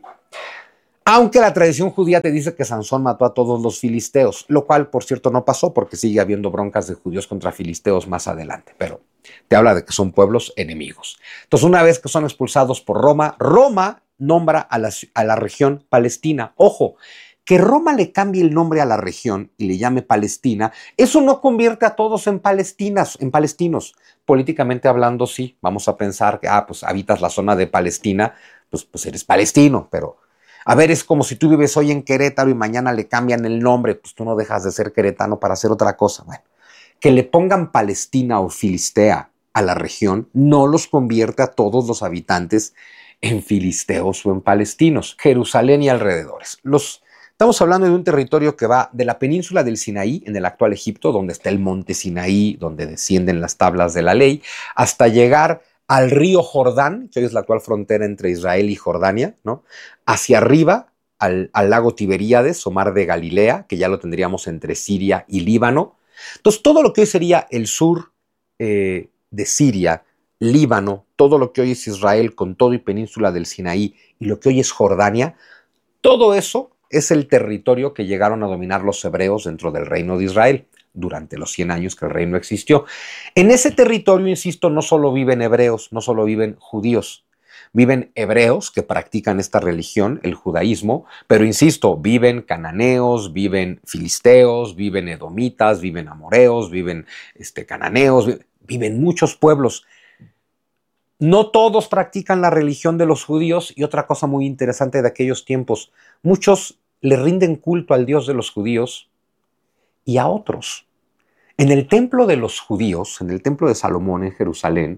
Aunque la tradición judía te dice que Sansón mató a todos los filisteos, lo cual, por cierto, no pasó porque sigue habiendo broncas de judíos contra filisteos más adelante, pero te habla de que son pueblos enemigos. Entonces, una vez que son expulsados por Roma, Roma nombra a la, a la región Palestina. Ojo, que Roma le cambie el nombre a la región y le llame Palestina, eso no convierte a todos en palestinas, en palestinos. Políticamente hablando, sí, vamos a pensar que, ah, pues habitas la zona de Palestina, pues, pues eres palestino, pero a ver, es como si tú vives hoy en Querétaro y mañana le cambian el nombre, pues tú no dejas de ser queretano para hacer otra cosa. Bueno, que le pongan Palestina o Filistea a la región no los convierte a todos los habitantes en filisteos o en palestinos. Jerusalén y alrededores. Los Estamos hablando de un territorio que va de la península del Sinaí, en el actual Egipto, donde está el monte Sinaí, donde descienden las tablas de la ley, hasta llegar al río Jordán, que hoy es la actual frontera entre Israel y Jordania, ¿no? Hacia arriba, al, al lago Tiberíades o mar de Galilea, que ya lo tendríamos entre Siria y Líbano. Entonces, todo lo que hoy sería el sur eh, de Siria, Líbano, todo lo que hoy es Israel, con todo y península del Sinaí, y lo que hoy es Jordania, todo eso es el territorio que llegaron a dominar los hebreos dentro del reino de Israel durante los cien años que el reino existió. En ese territorio, insisto, no solo viven hebreos, no solo viven judíos, viven hebreos que practican esta religión, el judaísmo, pero insisto, viven cananeos, viven filisteos, viven edomitas, viven amoreos, viven este, cananeos, viven muchos pueblos. No todos practican la religión de los judíos, y otra cosa muy interesante de aquellos tiempos, muchos le rinden culto al Dios de los judíos y a otros. En el templo de los judíos, en el templo de Salomón en Jerusalén,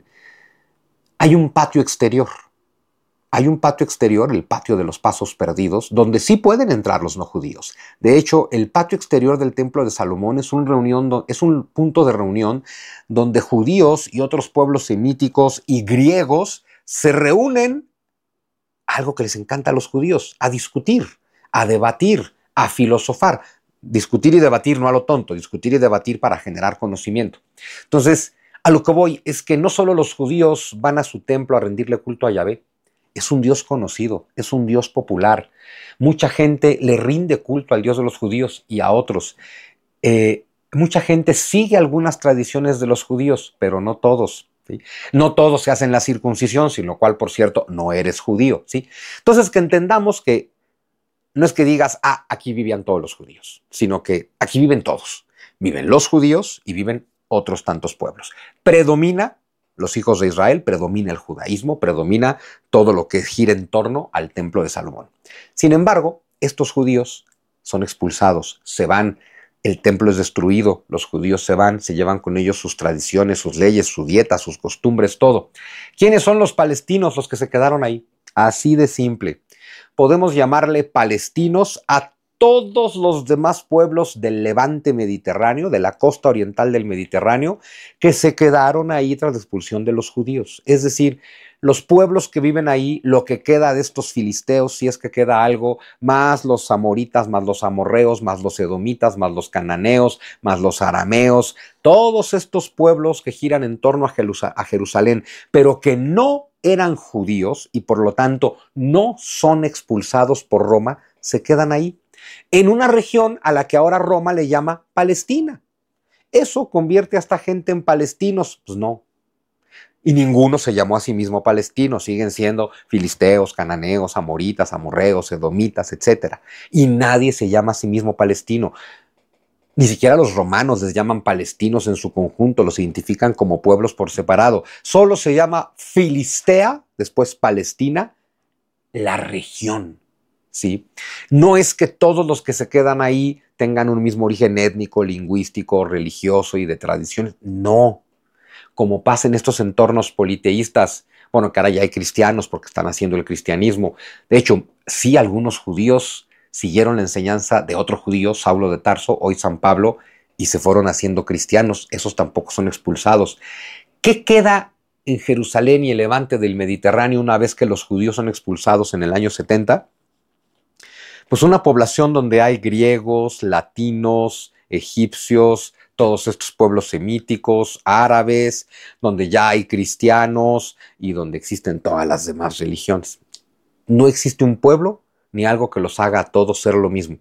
hay un patio exterior. Hay un patio exterior, el patio de los pasos perdidos, donde sí pueden entrar los no judíos. De hecho, el patio exterior del templo de Salomón es, un reunión, es un punto de reunión donde judíos y otros pueblos semíticos y griegos se reúnen, algo que les encanta a los judíos, a discutir, a debatir, a filosofar. Discutir y debatir no a lo tonto, discutir y debatir para generar conocimiento. Entonces, a lo que voy es que no solo los judíos van a su templo a rendirle culto a Yahvé, es un Dios conocido, es un Dios popular. Mucha gente le rinde culto al Dios de los judíos y a otros. Eh, mucha gente sigue algunas tradiciones de los judíos, pero no todos. ¿Sí? No todos se hacen la circuncisión, sin lo cual, por cierto, no eres judío. ¿Sí? Entonces, que entendamos que no es que digas, ah, aquí vivían todos los judíos, sino que aquí viven todos. Viven los judíos y viven otros tantos pueblos. Predomina los hijos de Israel, predomina el judaísmo, predomina todo lo que gira en torno al templo de Salomón. Sin embargo, estos judíos son expulsados, se van, el templo es destruido, los judíos se van, se llevan con ellos sus tradiciones, sus leyes, su dieta, sus costumbres, todo. ¿Quiénes son los palestinos los que se quedaron ahí? Así de simple. Podemos llamarle palestinos a todos los demás pueblos del levante mediterráneo, de la costa oriental del Mediterráneo, que se quedaron ahí tras la expulsión de los judíos. Es decir, los pueblos que viven ahí, lo que queda de estos filisteos, si es que queda algo, más los amoritas, más los amorreos, más los edomitas, más los cananeos, más los arameos, todos estos pueblos que giran en torno a, Jerusal- a Jerusalén, pero que no eran judíos y por lo tanto no son expulsados por Roma, se quedan ahí, en una región a la que ahora Roma le llama Palestina. ¿eso convierte a esta gente en palestinos? Pues no. Y ninguno se llamó a sí mismo palestino, siguen siendo filisteos, cananeos, amoritas, amorreos, edomitas, etcétera. Y nadie se llama a sí mismo palestino. Ni siquiera los romanos les llaman palestinos en su conjunto, los identifican como pueblos por separado. Solo se llama Filistea, después Palestina, la región. ¿Sí? No es que todos los que se quedan ahí tengan un mismo origen étnico, lingüístico, religioso y de tradiciones. No. Como pasa en estos entornos politeístas, bueno, que ahora ya hay cristianos porque están haciendo el cristianismo. De hecho, sí, algunos judíos siguieron la enseñanza de otro judío, Saulo de Tarso, hoy San Pablo, y se fueron haciendo cristianos. Esos tampoco son expulsados. ¿Qué queda en Jerusalén y el levante del Mediterráneo una vez que los judíos son expulsados en el año setenta? Pues una población donde hay griegos, latinos, egipcios, todos estos pueblos semíticos, árabes, donde ya hay cristianos y donde existen todas las demás religiones. No existe un pueblo ni algo que los haga a todos ser lo mismo.